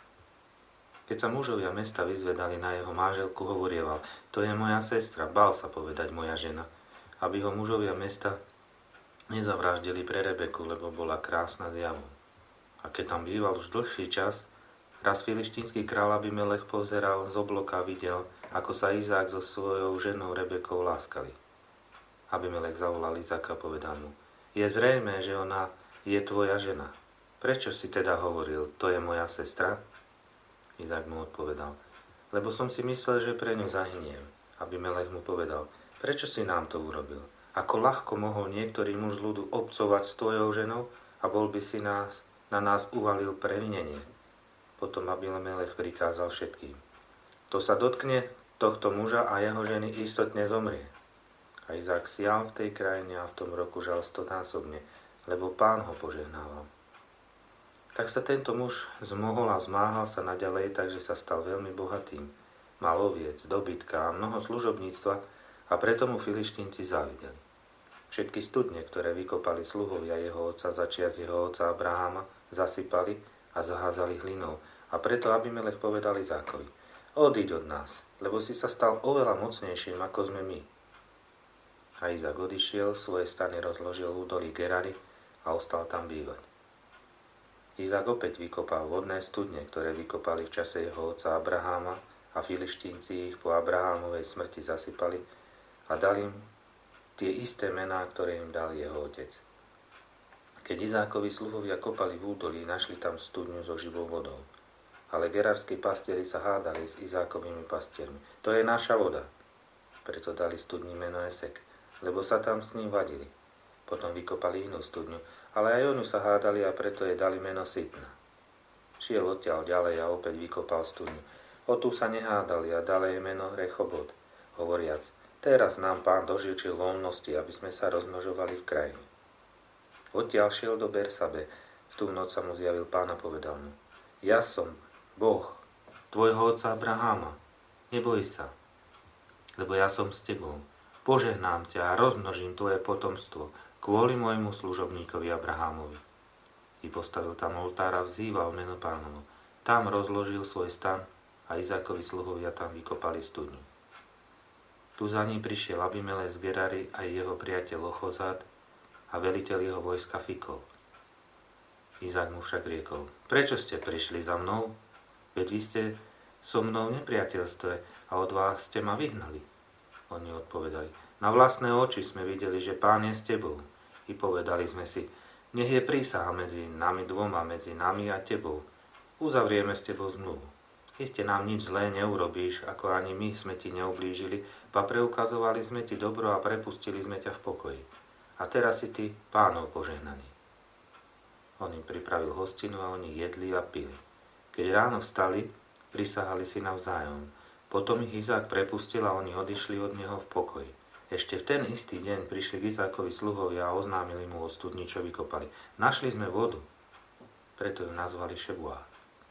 Keď sa mužovia mesta vyzvedali na jeho manželku, hovorieval, to je moja sestra, bál sa povedať moja žena, aby ho mužovia mesta nezavraždili pre Rebeku, lebo bola krásna zjavom. A keď tam býval už dlhší čas, raz filištínsky kráľ Abimelech pozeral z obloka a videl, ako sa Izák so svojou ženou Rebekou láskali. Abimelech zavolal Izáka a povedal mu, je zrejmé, že ona je tvoja žena. Prečo si teda hovoril, to je moja sestra? Izák mu odpovedal, lebo som si myslel, že pre ňu zahyniem. Abimelech mu povedal, prečo si nám to urobil? Ako ľahko mohol niektorý muž z ľudu obcovať s tvojou ženou a bol by si nás, na nás uvalil previnenie. Potom Abimelech prikázal všetkým. To sa dotkne tohto muža a jeho ženy istotne zomrie. A Izák sial v tej krajine a v tom roku žal stonásobne, lebo Pán ho požehnával. Tak sa tento muž zmohol a zmáhal sa naďalej, takže sa stal veľmi bohatým. Mal oviec, dobytka a mnoho služobníctva a preto mu Filištínci závideli. Všetky studne, ktoré vykopali sluhovia jeho otca začiat jeho otca Abraháma, zasypali a zahádzali hlinou. A preto Abimelech povedal Izákovi, odíď od nás, lebo si sa stal oveľa mocnejším, ako sme my. A Izák odišiel, svoje stany rozložil v údolí Gerary a ostal tam bývať. Izák opäť vykopal vodné studne, ktoré vykopali v čase jeho otca Abraháma a Filištínci ich po Abrahámovej smrti zasypali a dali im tie isté mená, ktoré im dal jeho otec. Keď Izákovi sluhovia kopali v údolí, našli tam studňu so živou vodou. Ale gerarskí pastieri sa hádali s Izákovými pastiermi. To je naša voda. Preto dali studni meno Esek, lebo sa tam s ním vadili. Potom vykopali inú studňu, ale aj oni sa hádali a preto jej dali meno Sitna. Šiel odtiaľ ďalej a opäť vykopal studňu. O tu sa nehádali a dali jej meno Rechobot, hovoriac, teraz nám Pán dožičil voľnosti, aby sme sa rozmnožovali v krajine. Odtiaľ šiel do Bersabe, v tú noc sa mu zjavil Pán a povedal mu, ja som Boh, tvojho otca Abraháma, neboj sa, lebo ja som s tebou. Požehnám ťa a rozmnožím tvoje potomstvo kvôli môjmu služobníkovi Abrahámovi. I postavil tam oltár a vzýval meno Pánovo. Tam rozložil svoj stan a Izákovi sluhovia tam vykopali studňu. Tu za ním prišiel Abimelech z Gerary aj jeho priateľ Ochozát a veliteľ jeho vojska Fikol. Izák mu však riekol, prečo ste prišli za mnou? Veď vy ste so mnou v nepriateľstve a od vás ste ma vyhnali. Oni odpovedali, na vlastné oči sme videli, že Pán je s tebou. I povedali sme si, nech je prísaha medzi nami dvoma, medzi nami a tebou. Uzavrieme s tebou zmluvu. Iste nám nič zlé neurobíš, ako ani my sme ti neublížili, ba preukazovali sme ti dobro a prepustili sme ťa v pokoji. A teraz si ty Pánov požehnaný. On im pripravil hostinu a oni jedli a pili. Keď ráno vstali, prisahali si navzájom. Potom ich Izák prepustil a oni odišli od neho v pokoji. Ešte v ten istý deň prišli k Izákovi sluhovia a oznámili mu o studni, čo vykopali. Našli sme vodu, preto ju nazvali Šebuá.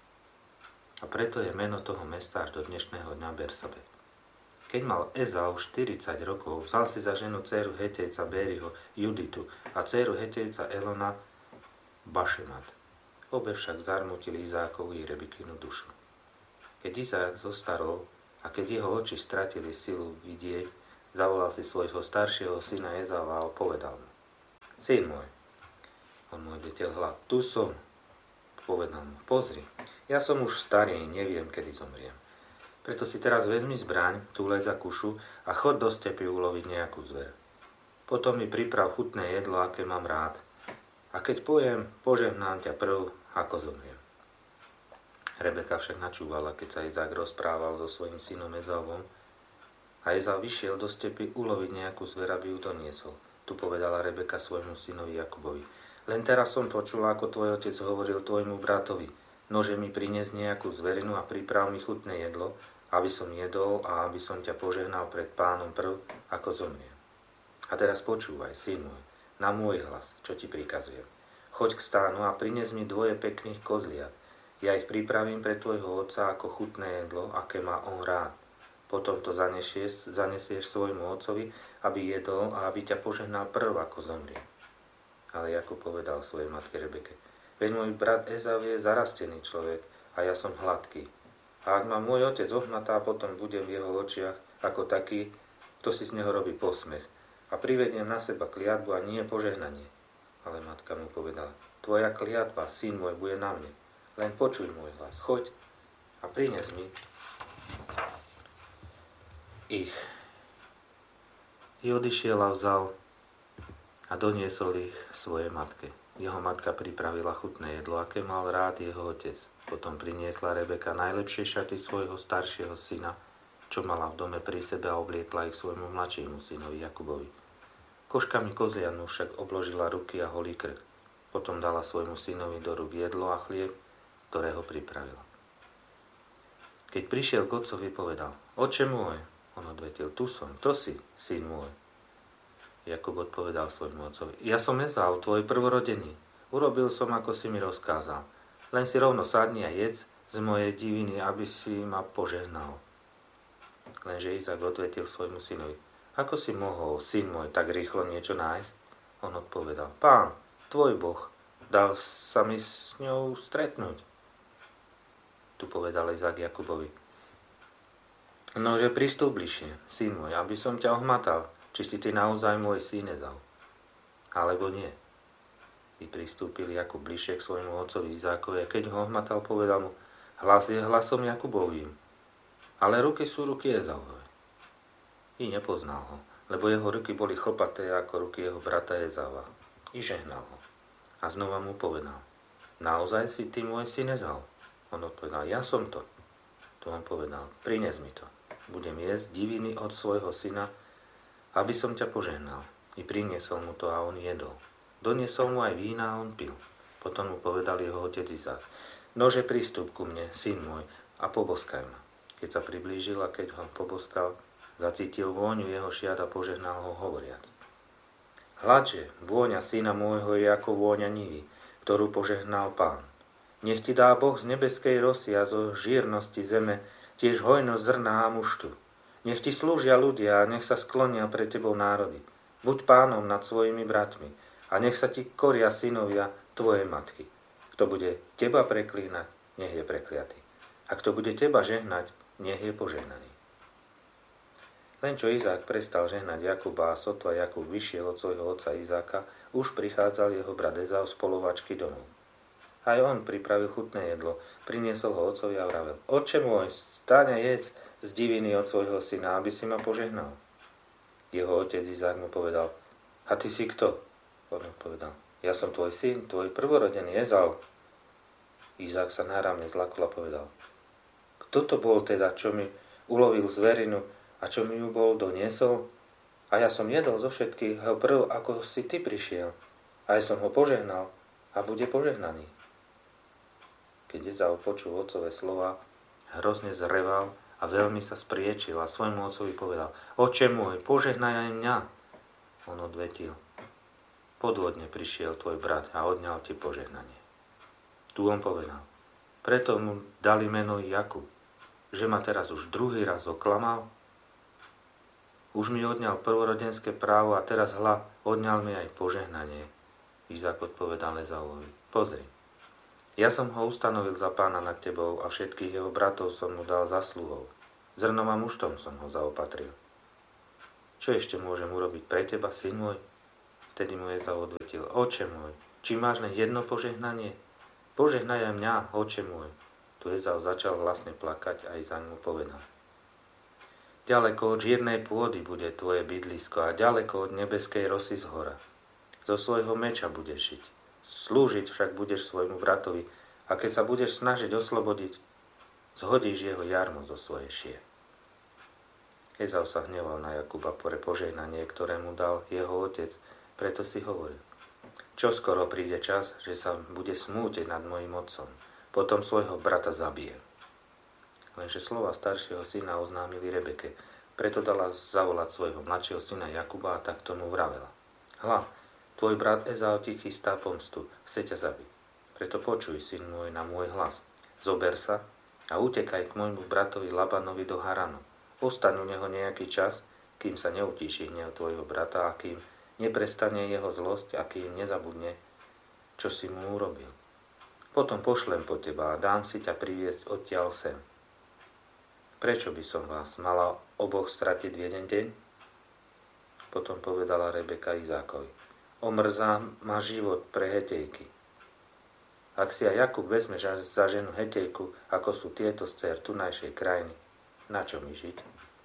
A preto je meno toho mesta až do dnešného dňa Bersabe. Keď mal Ezau štyridsať rokov, vzal si za ženu dcéru Hetejca Bériho, Juditu a dcéru Hetejca Elona Bašemat. Obe však zarmútili Izákovu i Rebekinu dušu. Keď Izák zostarol a keď jeho oči stratili silu vidieť, zavolal si svojho staršieho syna Ezava a povedal mu: Syn môj. On mu odvetil hlad: Tu som. Povedal mu: Pozri, ja som už starý, neviem, kedy zomriem. Preto si teraz vezmi zbraň, túleď za kušu a chod do stepy uloviť nejakú zver. Potom mi priprav chutné jedlo, aké mám rád. A keď pojem, požehnám ťa prv, ako zomriem. Rebeka však načúvala, keď sa Izák rozprával so svojím synom Ezavom, a Ezau vyšiel do stepy uloviť nejakú zver, aby ju doniesol. Tu povedala Rebeka svojmu synovi Jakubovi: Len teraz som počula, ako tvoj otec hovoril tvojmu bratovi: Nože mi priniesť nejakú zverinu a priprav mi chutné jedlo, aby som jedol a aby som ťa požehnal pred Pánom prv, ako zomriem. A teraz počúvaj, syn môj, na môj hlas, čo ti prikazujem. Choď k stánu a prinies mi dvoje pekných kozliat. Ja ich pripravím pre tvojho otca ako chutné jedlo, aké má on rád. Potom to zanesieš, zanesieš svojmu otcovi, aby jedol a aby ťa požehnal prv, ako zomrie. Ale Jakub povedal svojej matke Rebeke: Veď môj brat Ezau je zarastený človek a ja som hladký. A ak ma môj otec ohmatá, potom budem v jeho očiach ako taký, kto si z neho robí posmech. A privediem na seba kliatbu a nie požehnanie. Ale matka mu povedala: Tvoja kliatba, syn môj, bude na mne. Len počuj môj hlas, choď a prines mi ich. I odišiel a vzal a doniesol ich svojej matke. Jeho matka pripravila chutné jedlo, aké mal rád jeho otec. Potom priniesla Rebeka najlepšie šaty svojho staršieho syna, čo mala v dome pri sebe, a obliekla ich svojmu mladšiemu synovi Jakubovi. Koškami kozlianu však obložila ruky a holý krk. Potom dala svojmu synovi do rúk jedlo a chlieb, ktorého pripravila. Keď prišiel k otcovi, povedal: Oče môj. On odvetil: Tu som, to si, syn môj. Jakub odpovedal svojmu otcovi: Ja som Ezau, tvoj prvorodený. Urobil som, ako si mi rozkázal. Len si rovno sadni a jedz z mojej diviny, aby si ma požehnal. Lenže Izák odvetil svojmu synovi: Ako si mohol, syn môj, tak rýchlo niečo nájsť? On odpovedal: Pán, tvoj Boh, dal sa mi s ňou stretnúť. Tu povedal Izák Jakubovi: Nože pristúp bližšie, syn môj, aby som ťa ohmatal, či si ty naozaj môj syn Ezau, alebo nie. I pristúpil Jakub bližšie k svojmu otcovi Izákovi, a keď ho ohmatal, povedal mu: Hlas je hlasom Jakubovým, ale ruky sú ruky Ezauvové. I nepoznal ho, lebo jeho ruky boli chlpaté ako ruky jeho brata Ezava. I žehnal ho. A znova mu povedal: Naozaj si ty môj syn Ezau? On odpovedal: Ja som to. To on povedal: Prines mi to. Budem jesť diviny od svojho syna, aby som ťa požehnal. I priniesol mu to a on jedol. Doniesol mu aj vína a on pil. Potom mu povedal jeho otec Izák: Nože prístup ku mne, syn môj, a poboskaj ma. Keď sa priblížil a keď ho poboskal, zacítil vôňu jeho šiat a požehnal ho hovoriac: Hladže, vôňa syna môjho je ako vôňa nivy, ktorú požehnal Pán. Nech ti dá Boh z nebeskej rosy a zo žírnosti zeme tiež hojnosť zrná a muštu. Nech ti slúžia ľudia a nech sa sklonia pre tebou národy. Buď pánom nad svojimi bratmi a nech sa ti koria synovia tvojej matky. Kto bude teba preklínať, nech je prekliatý. A kto bude teba žehnať, nech je požehnaný. Len čo Izák prestal žehnať Jakuba a sotva Jakub vyšiel od svojho otca Izáka, už prichádzal jeho brat Ezau z polovačky domov. Aj on pripravil chutné jedlo, priniesol ho otcovi a vravel: Otče môj, stáň a jedz z diviny od svojho syna, aby si ma požehnal. Jeho otec Izák mu povedal: A ty si kto? On odpovedal: Ja som tvoj syn, tvoj prvorodený Ezau. Izák sa náramne zlakol a povedal: Kto to bol teda, čo mi ulovil zverinu a čo mi ju bol doniesol? A ja som jedol zo všetkého prv, ako si ty prišiel. A ja som ho požehnal a bude požehnaný. Keď Ezau počul otcové slova, hrozne zreval a veľmi sa spriečil a svojmu otcovi povedal: Oče môj, požehnaj aj mňa. On odvetil: Podvodne prišiel tvoj brat a odňal ti požehnanie. Tu on povedal: Preto mu dali meno Jakub, že ma teraz už druhý raz oklamal. Už mi odňal prvorodenské právo a teraz hľa, odňal mi aj požehnanie. Izák odpovedal Ezauovi: Pozri, Ja som ho ustanovil za pána nad tebou a všetkých jeho bratov som mu dal zasluhou. Zrnom a muštom som ho zaopatril. Čo ešte môžem urobiť pre teba, syn môj? Vtedy mu Ezau odvetil, oče môj, či máš len jedno požehnanie? Požehnaj aj mňa, oče môj. Tu Ezau začal hlasne plakať a Izák mu povedal. Ďaleko od žírnej pôdy bude tvoje bydlisko a ďaleko od nebeskej rosy z hora. Zo svojho meča budeš žiť. Slúžiť však budeš svojmu bratovi a keď sa budeš snažiť oslobodiť, zhodíš jeho jarmo zo svojej šie. Ezau sa hneval na Jakuba pre požehnanie, ktoré mu dal jeho otec, preto si hovoril. Čo skoro príde čas, že sa bude smútiť nad mojim otcom, potom svojho brata zabije. Lenže slova staršieho syna oznámili Rebeke, preto dala zavolať svojho mladšieho syna Jakuba a tak tomu vravela. Hľa, tvoj brat Ezau ti chystá pomstu, chce ťa zabiť. Preto počuj, syn môj, na môj hlas. Zober sa a utekaj k môjmu bratovi Labanovi do Haranu. Ostaň u neho nejaký čas, kým sa neutíši hnev tvojho brata a kým neprestane jeho zlosť a kým nezabudne, čo si mu urobil. Potom pošlem po teba a dám si ťa priviesť odtiaľ sem. Prečo by som vás mala oboch stratiť v jeden deň? Potom povedala Rebeka Izákovi. Omrzá ma život pre Hetejky. Ak si aj Jakub vezme za ženu Hetejku, ako sú tieto z dcér tunajšej krajiny, na čo mi žiť?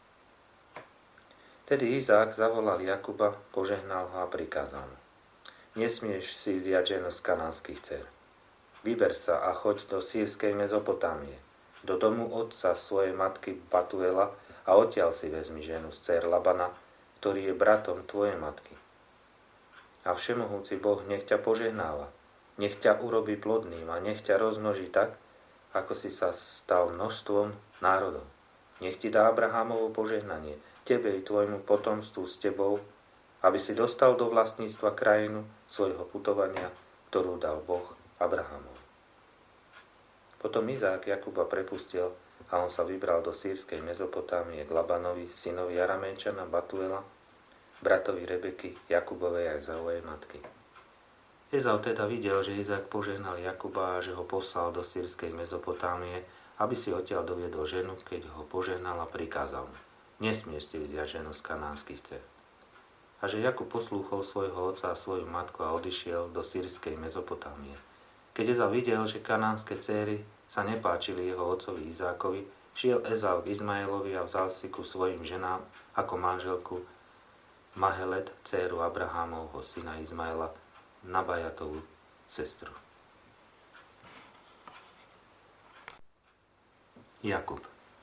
Tedy Izák zavolal Jakuba, požehnal ho a prikázal mu. Nesmieš si vziať ženu z kanánskych dcér. Vyber sa a choď do sýrskej Mezopotámie, do domu otca svojej matky Batuela a odtiaľ si vezmi ženu z dcér Labana, ktorý je bratom tvojej matky. A všemohúci Boh nech ťa požehnáva, nech ťa urobí plodným a nech ťa rozmnoží tak, ako si sa stal množstvom národov. Nech ti dá Abrahámovo požehnanie, tebe i tvojmu potomstvu s tebou, aby si dostal do vlastníctva krajinu svojho putovania, ktorú dal Boh Abrahámovi. Potom Izák Jakuba prepustil a on sa vybral do sýrskej Mezopotámie k Labanovi, synovi Aramejčana Batuela, bratovi Rebeky, Jakubovej a Ezauovej matky. Ezau teda videl, že Izák požehnal Jakuba a že ho poslal do sýrskej Mezopotámie, aby si odtiaľ doviedol ženu, keď ho požehnal a prikázal mu. Nesmieš si vziať ženu z kanánskych dcér. A že Jakub poslúchol svojho otca a svoju matku a odišiel do sýrskej Mezopotámie. Keď Ezau videl, že kanánske dcéry sa nepáčili jeho otcovi Izákovi, šiel Ezau k Izmaelovi a vzal si ku svojim ženám ako manželku Mahelet, dcéru Abrahámovho syna Izmaela, Nabajatovú sestru. Jakub.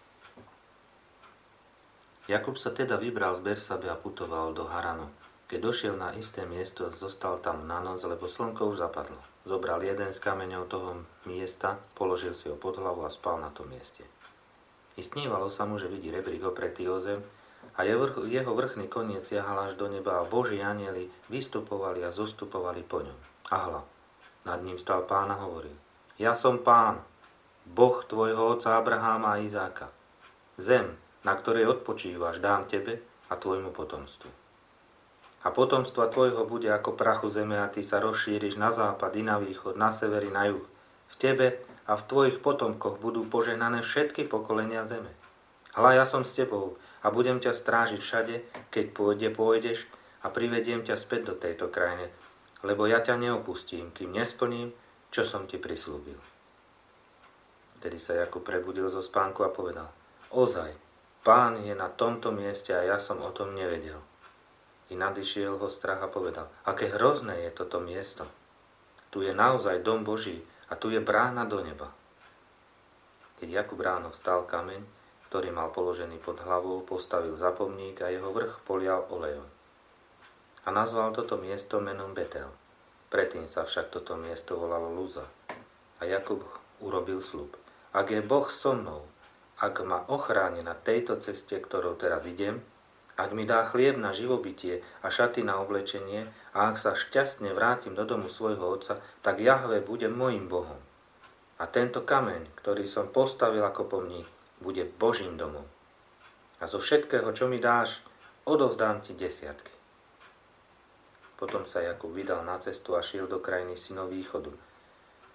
Jakub sa teda vybral z Bersabe a putoval do Haranu. Keď došiel na isté miesto, zostal tam na noc, lebo slnko už zapadlo. Zobral jeden z kameňov toho miesta, položil si ho pod hlavu a spal na tom mieste. I snívalo sa mu, že vidí rebrík opretý o zem a jeho vrchný koniec siahal až do neba a Boží anjeli vystupovali a zostupovali po ňom. A hľa, nad ním stal Pán a hovoril: Ja som Pán, Boh tvojho otca Abraháma a Izáka. Zem, na ktorej odpočívaš, dám tebe a tvojmu potomstvu. A potomstva tvojho bude ako prachu zeme a ty sa rozšíriš na západ i na východ, na sever i na juh. V tebe a v tvojich potomkoch budú požehnané všetky pokolenia zeme. Hľa, ja som s tebou a budem ťa strážiť všade, keď pôjde, pôjdeš a privediem ťa späť do tejto krajine, lebo ja ťa neopustím, kým nesplním, čo som ti prislúbil. Vtedy sa Jakub prebudil zo spánku a povedal: Ozaj, Pán je na tomto mieste a ja som o tom nevedel. I nadišiel ho strach a povedal: Aké hrozné je toto miesto. Tu je naozaj dom Boží a tu je brána do neba. Keď Jakub ráno vstal, kameň, ktorý mal položený pod hlavou, postavil za pomník a jeho vrch polial olejom. A nazval toto miesto menom Betel. Predtým sa však toto miesto volalo Luza. A Jakub urobil sľub: Ak je Boh so mnou, ak ma ochráni na tejto ceste, ktorou teraz idem, ak mi dá chlieb na živobytie a šaty na oblečenie a ak sa šťastne vrátim do domu svojho otca, tak Jahve bude mojím Bohom. A tento kameň, ktorý som postavil ako pomník, bude Božím domom. A zo všetkého, čo mi dáš, odovzdám ti desiatky. Potom sa Jakub vydal na cestu a šiel do krajiny synov východu.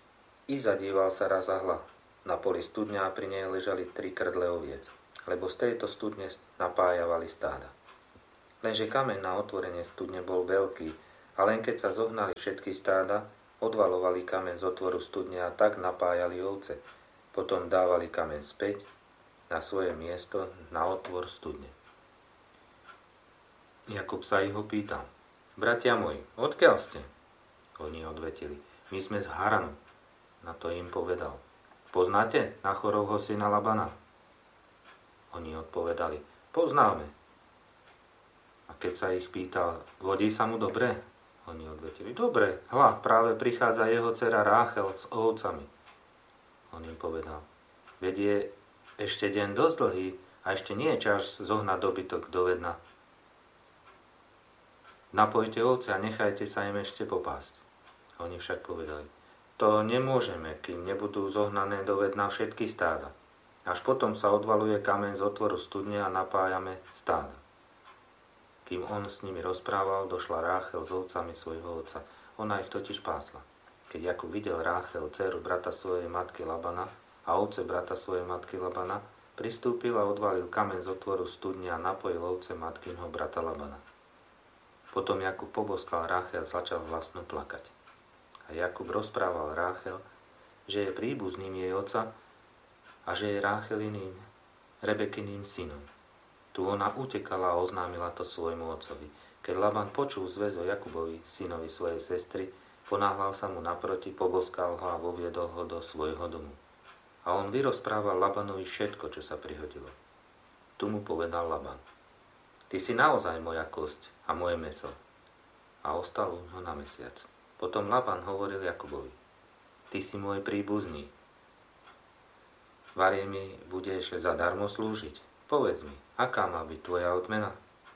I zadíval sa raz a hľa. Na poli studňa a pri nej ležali tri krdle oviec, lebo z tejto studne napájavali stáda. Lenže kameň na otvorenie studne bol veľký a len keď sa zohnali všetky stáda, odvalovali kameň z otvoru studne a tak napájali ovce. Potom dávali kameň späť na svoje miesto na otvor studne. Jakub sa ich opýtal: Bratia moji, odkiaľ ste? Oni odvetili: My sme z Haranu. Na to im povedal: Poznáte Nachorovho syna Labana? Oni odpovedali: Poznáme. A keď sa ich pýtal: Vodí sa mu dobre? Oni odvetili: Dobre, hľa, práve prichádza jeho dcera Ráchel s ovcami. On im povedal: Veď je ešte deň dosť dlhý a ešte nie je čas zohnať dobytok do vedna. Napojte ovce a nechajte sa im ešte popásť. Oni však povedali: To nemôžeme, kým nebudú zohnané do vedna všetky stáda. Až potom sa odvaluje kameň z otvoru studne a napájame stáda. Kým on s nimi rozprával, došla Ráchel s ovcami svojho otca. Ona ich totiž pásla. Keď Jakub videl Ráchel, dceru brata svojej matky Labana a ovce brata svojej matky Labana, pristúpil a odvalil kameň z otvoru studne a napojil ovce matkynho brata Labana. Potom Jakub poboskal Ráchel a začal hlasno plakať. A Jakub rozprával Ráchel, že je príbuzným jej otca a že je Rácheliným, Rebekyným synom. Tu ona utekala a oznámila to svojmu otcovi. Keď Laban počul zväz o Jakubovi, synovi svojej sestry, ponáhľal sa mu naproti, poboskal ho a voviedol ho do svojho domu. A on vyrozprával Labanovi všetko, čo sa prihodilo. Tu mu povedal Laban: Ty si naozaj moja kosť a moje mäso. A ostal u ňoho na mesiac. Potom Laban hovoril Jakubovi: Ty si môj príbuzný. Varie mi budeš zadarmo slúžiť. Povedz mi, aká má byť tvoja odmena?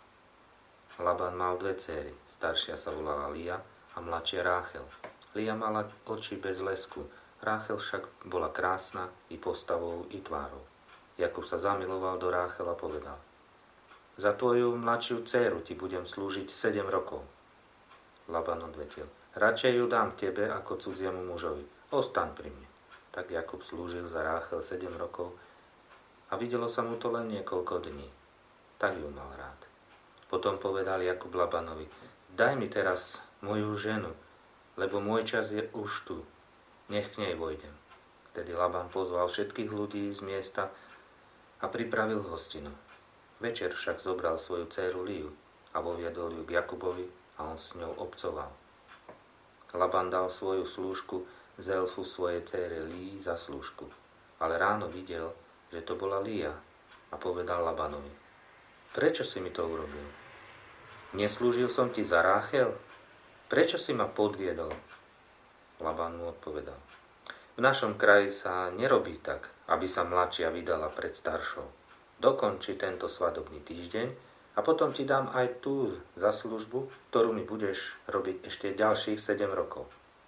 Laban mal dve céry. Staršia sa volala Lía a mladšia Ráchel. Lía mala oči bez lesku. Ráchel však bola krásna i postavou, i tvárou. Jakub sa zamiloval do Ráchel a povedal: Za tvoju mladšiu dcéru ti budem slúžiť sedem rokov. Laban odvetil: Radšej ju dám tebe ako cudziemu mužovi. Ostaň pri mne. Tak Jakub slúžil za Ráchel sedem rokov a videlo sa mu to len niekoľko dní. Tak ju mal rád. Potom povedal Jakub Labanovi: Daj mi teraz moju ženu, lebo môj čas je už tu. Nech k nej vojdem. Vtedy Laban pozval všetkých ľudí z miesta a pripravil hostinu. Večer však zobral svoju dcéru Liu a voviedol ju k Jakubovi a on s ňou obcoval. Laban dal svoju slúžku Zelfu svojej dcére Lii za slúžku, ale ráno videl, že to bola Lía a povedal Labanovi: Prečo si mi to urobil? Neslúžil som ti za Ráchel? Prečo si ma podviedol? Laban mu odpovedal: V našom kraji sa nerobí tak, aby sa mladšia vydala pred staršou. Dokonči tento svadobný týždeň a potom ti dám aj tú za službu, ktorú mi budeš robiť ešte ďalších sedem rokov.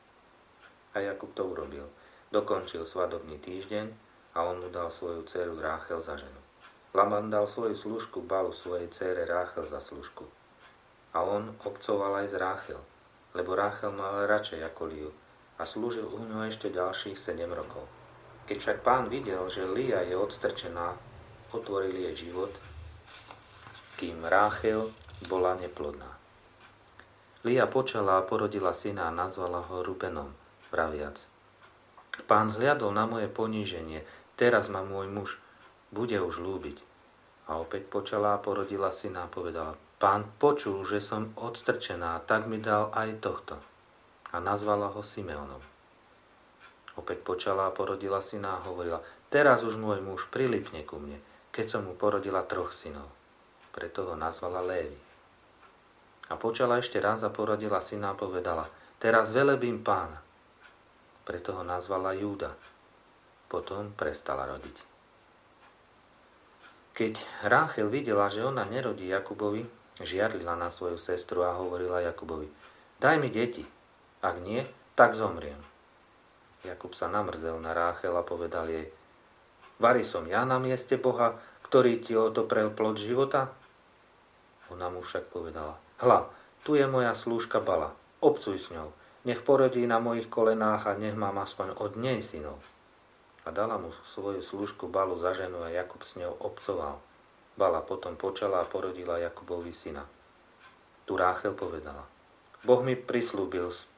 A Jakub to urobil. Dokončil svadobný týždeň a on mu dal svoju dceru Ráchel za ženu. Laban dal svoju služku Balu svojej dcére Ráchel za služku. A on obcoval aj z Ráchel, lebo Ráchel mal radšej ako Liu a slúžil u ňo ešte ďalších sedem rokov. Keď však pán videl, že Lía je odstrčená, otvoril jej život, kým Ráchel bola neplodná. Lía počala a porodila syna a nazvala ho Rubenom, vraviac: Pán hliadol na moje poníženie, teraz ma môj muž bude už ľúbiť. A opäť počala a porodila syna a povedala: Pán počul, že som odstrčená, tak mi dal aj tohto. A nazvala ho Simeonom. Opäť počala a porodila syna a hovorila: Teraz už môj muž prilipne ku mne, keď som mu porodila troch synov. Preto ho nazvala Lévi. A počala ešte raz a porodila syna a povedala: Teraz velebím pána. Preto ho nazvala Júda. Potom prestala rodiť. Keď Ráchel videla, že ona nerodí Jakubovi, žiarlila na svoju sestru a hovorila Jakubovi: Daj mi deti, ak nie, tak zomriem. Jakub sa namrzel na Ráchel a povedal jej: Vari som ja na mieste Boha, ktorý ti odoprel plod života? Ona mu však povedala: Hľa, tu je moja slúžka Bala, obcuj s ňou. nech porodí na mojich kolenách a nech mám aspoň od nej synov. A dala mu svoju slúžku Balu za ženu a Jakub s ňou obcoval. Bala potom počala a porodila Jakubovi syna. Tu Ráchel povedala: Boh mi prislúbil,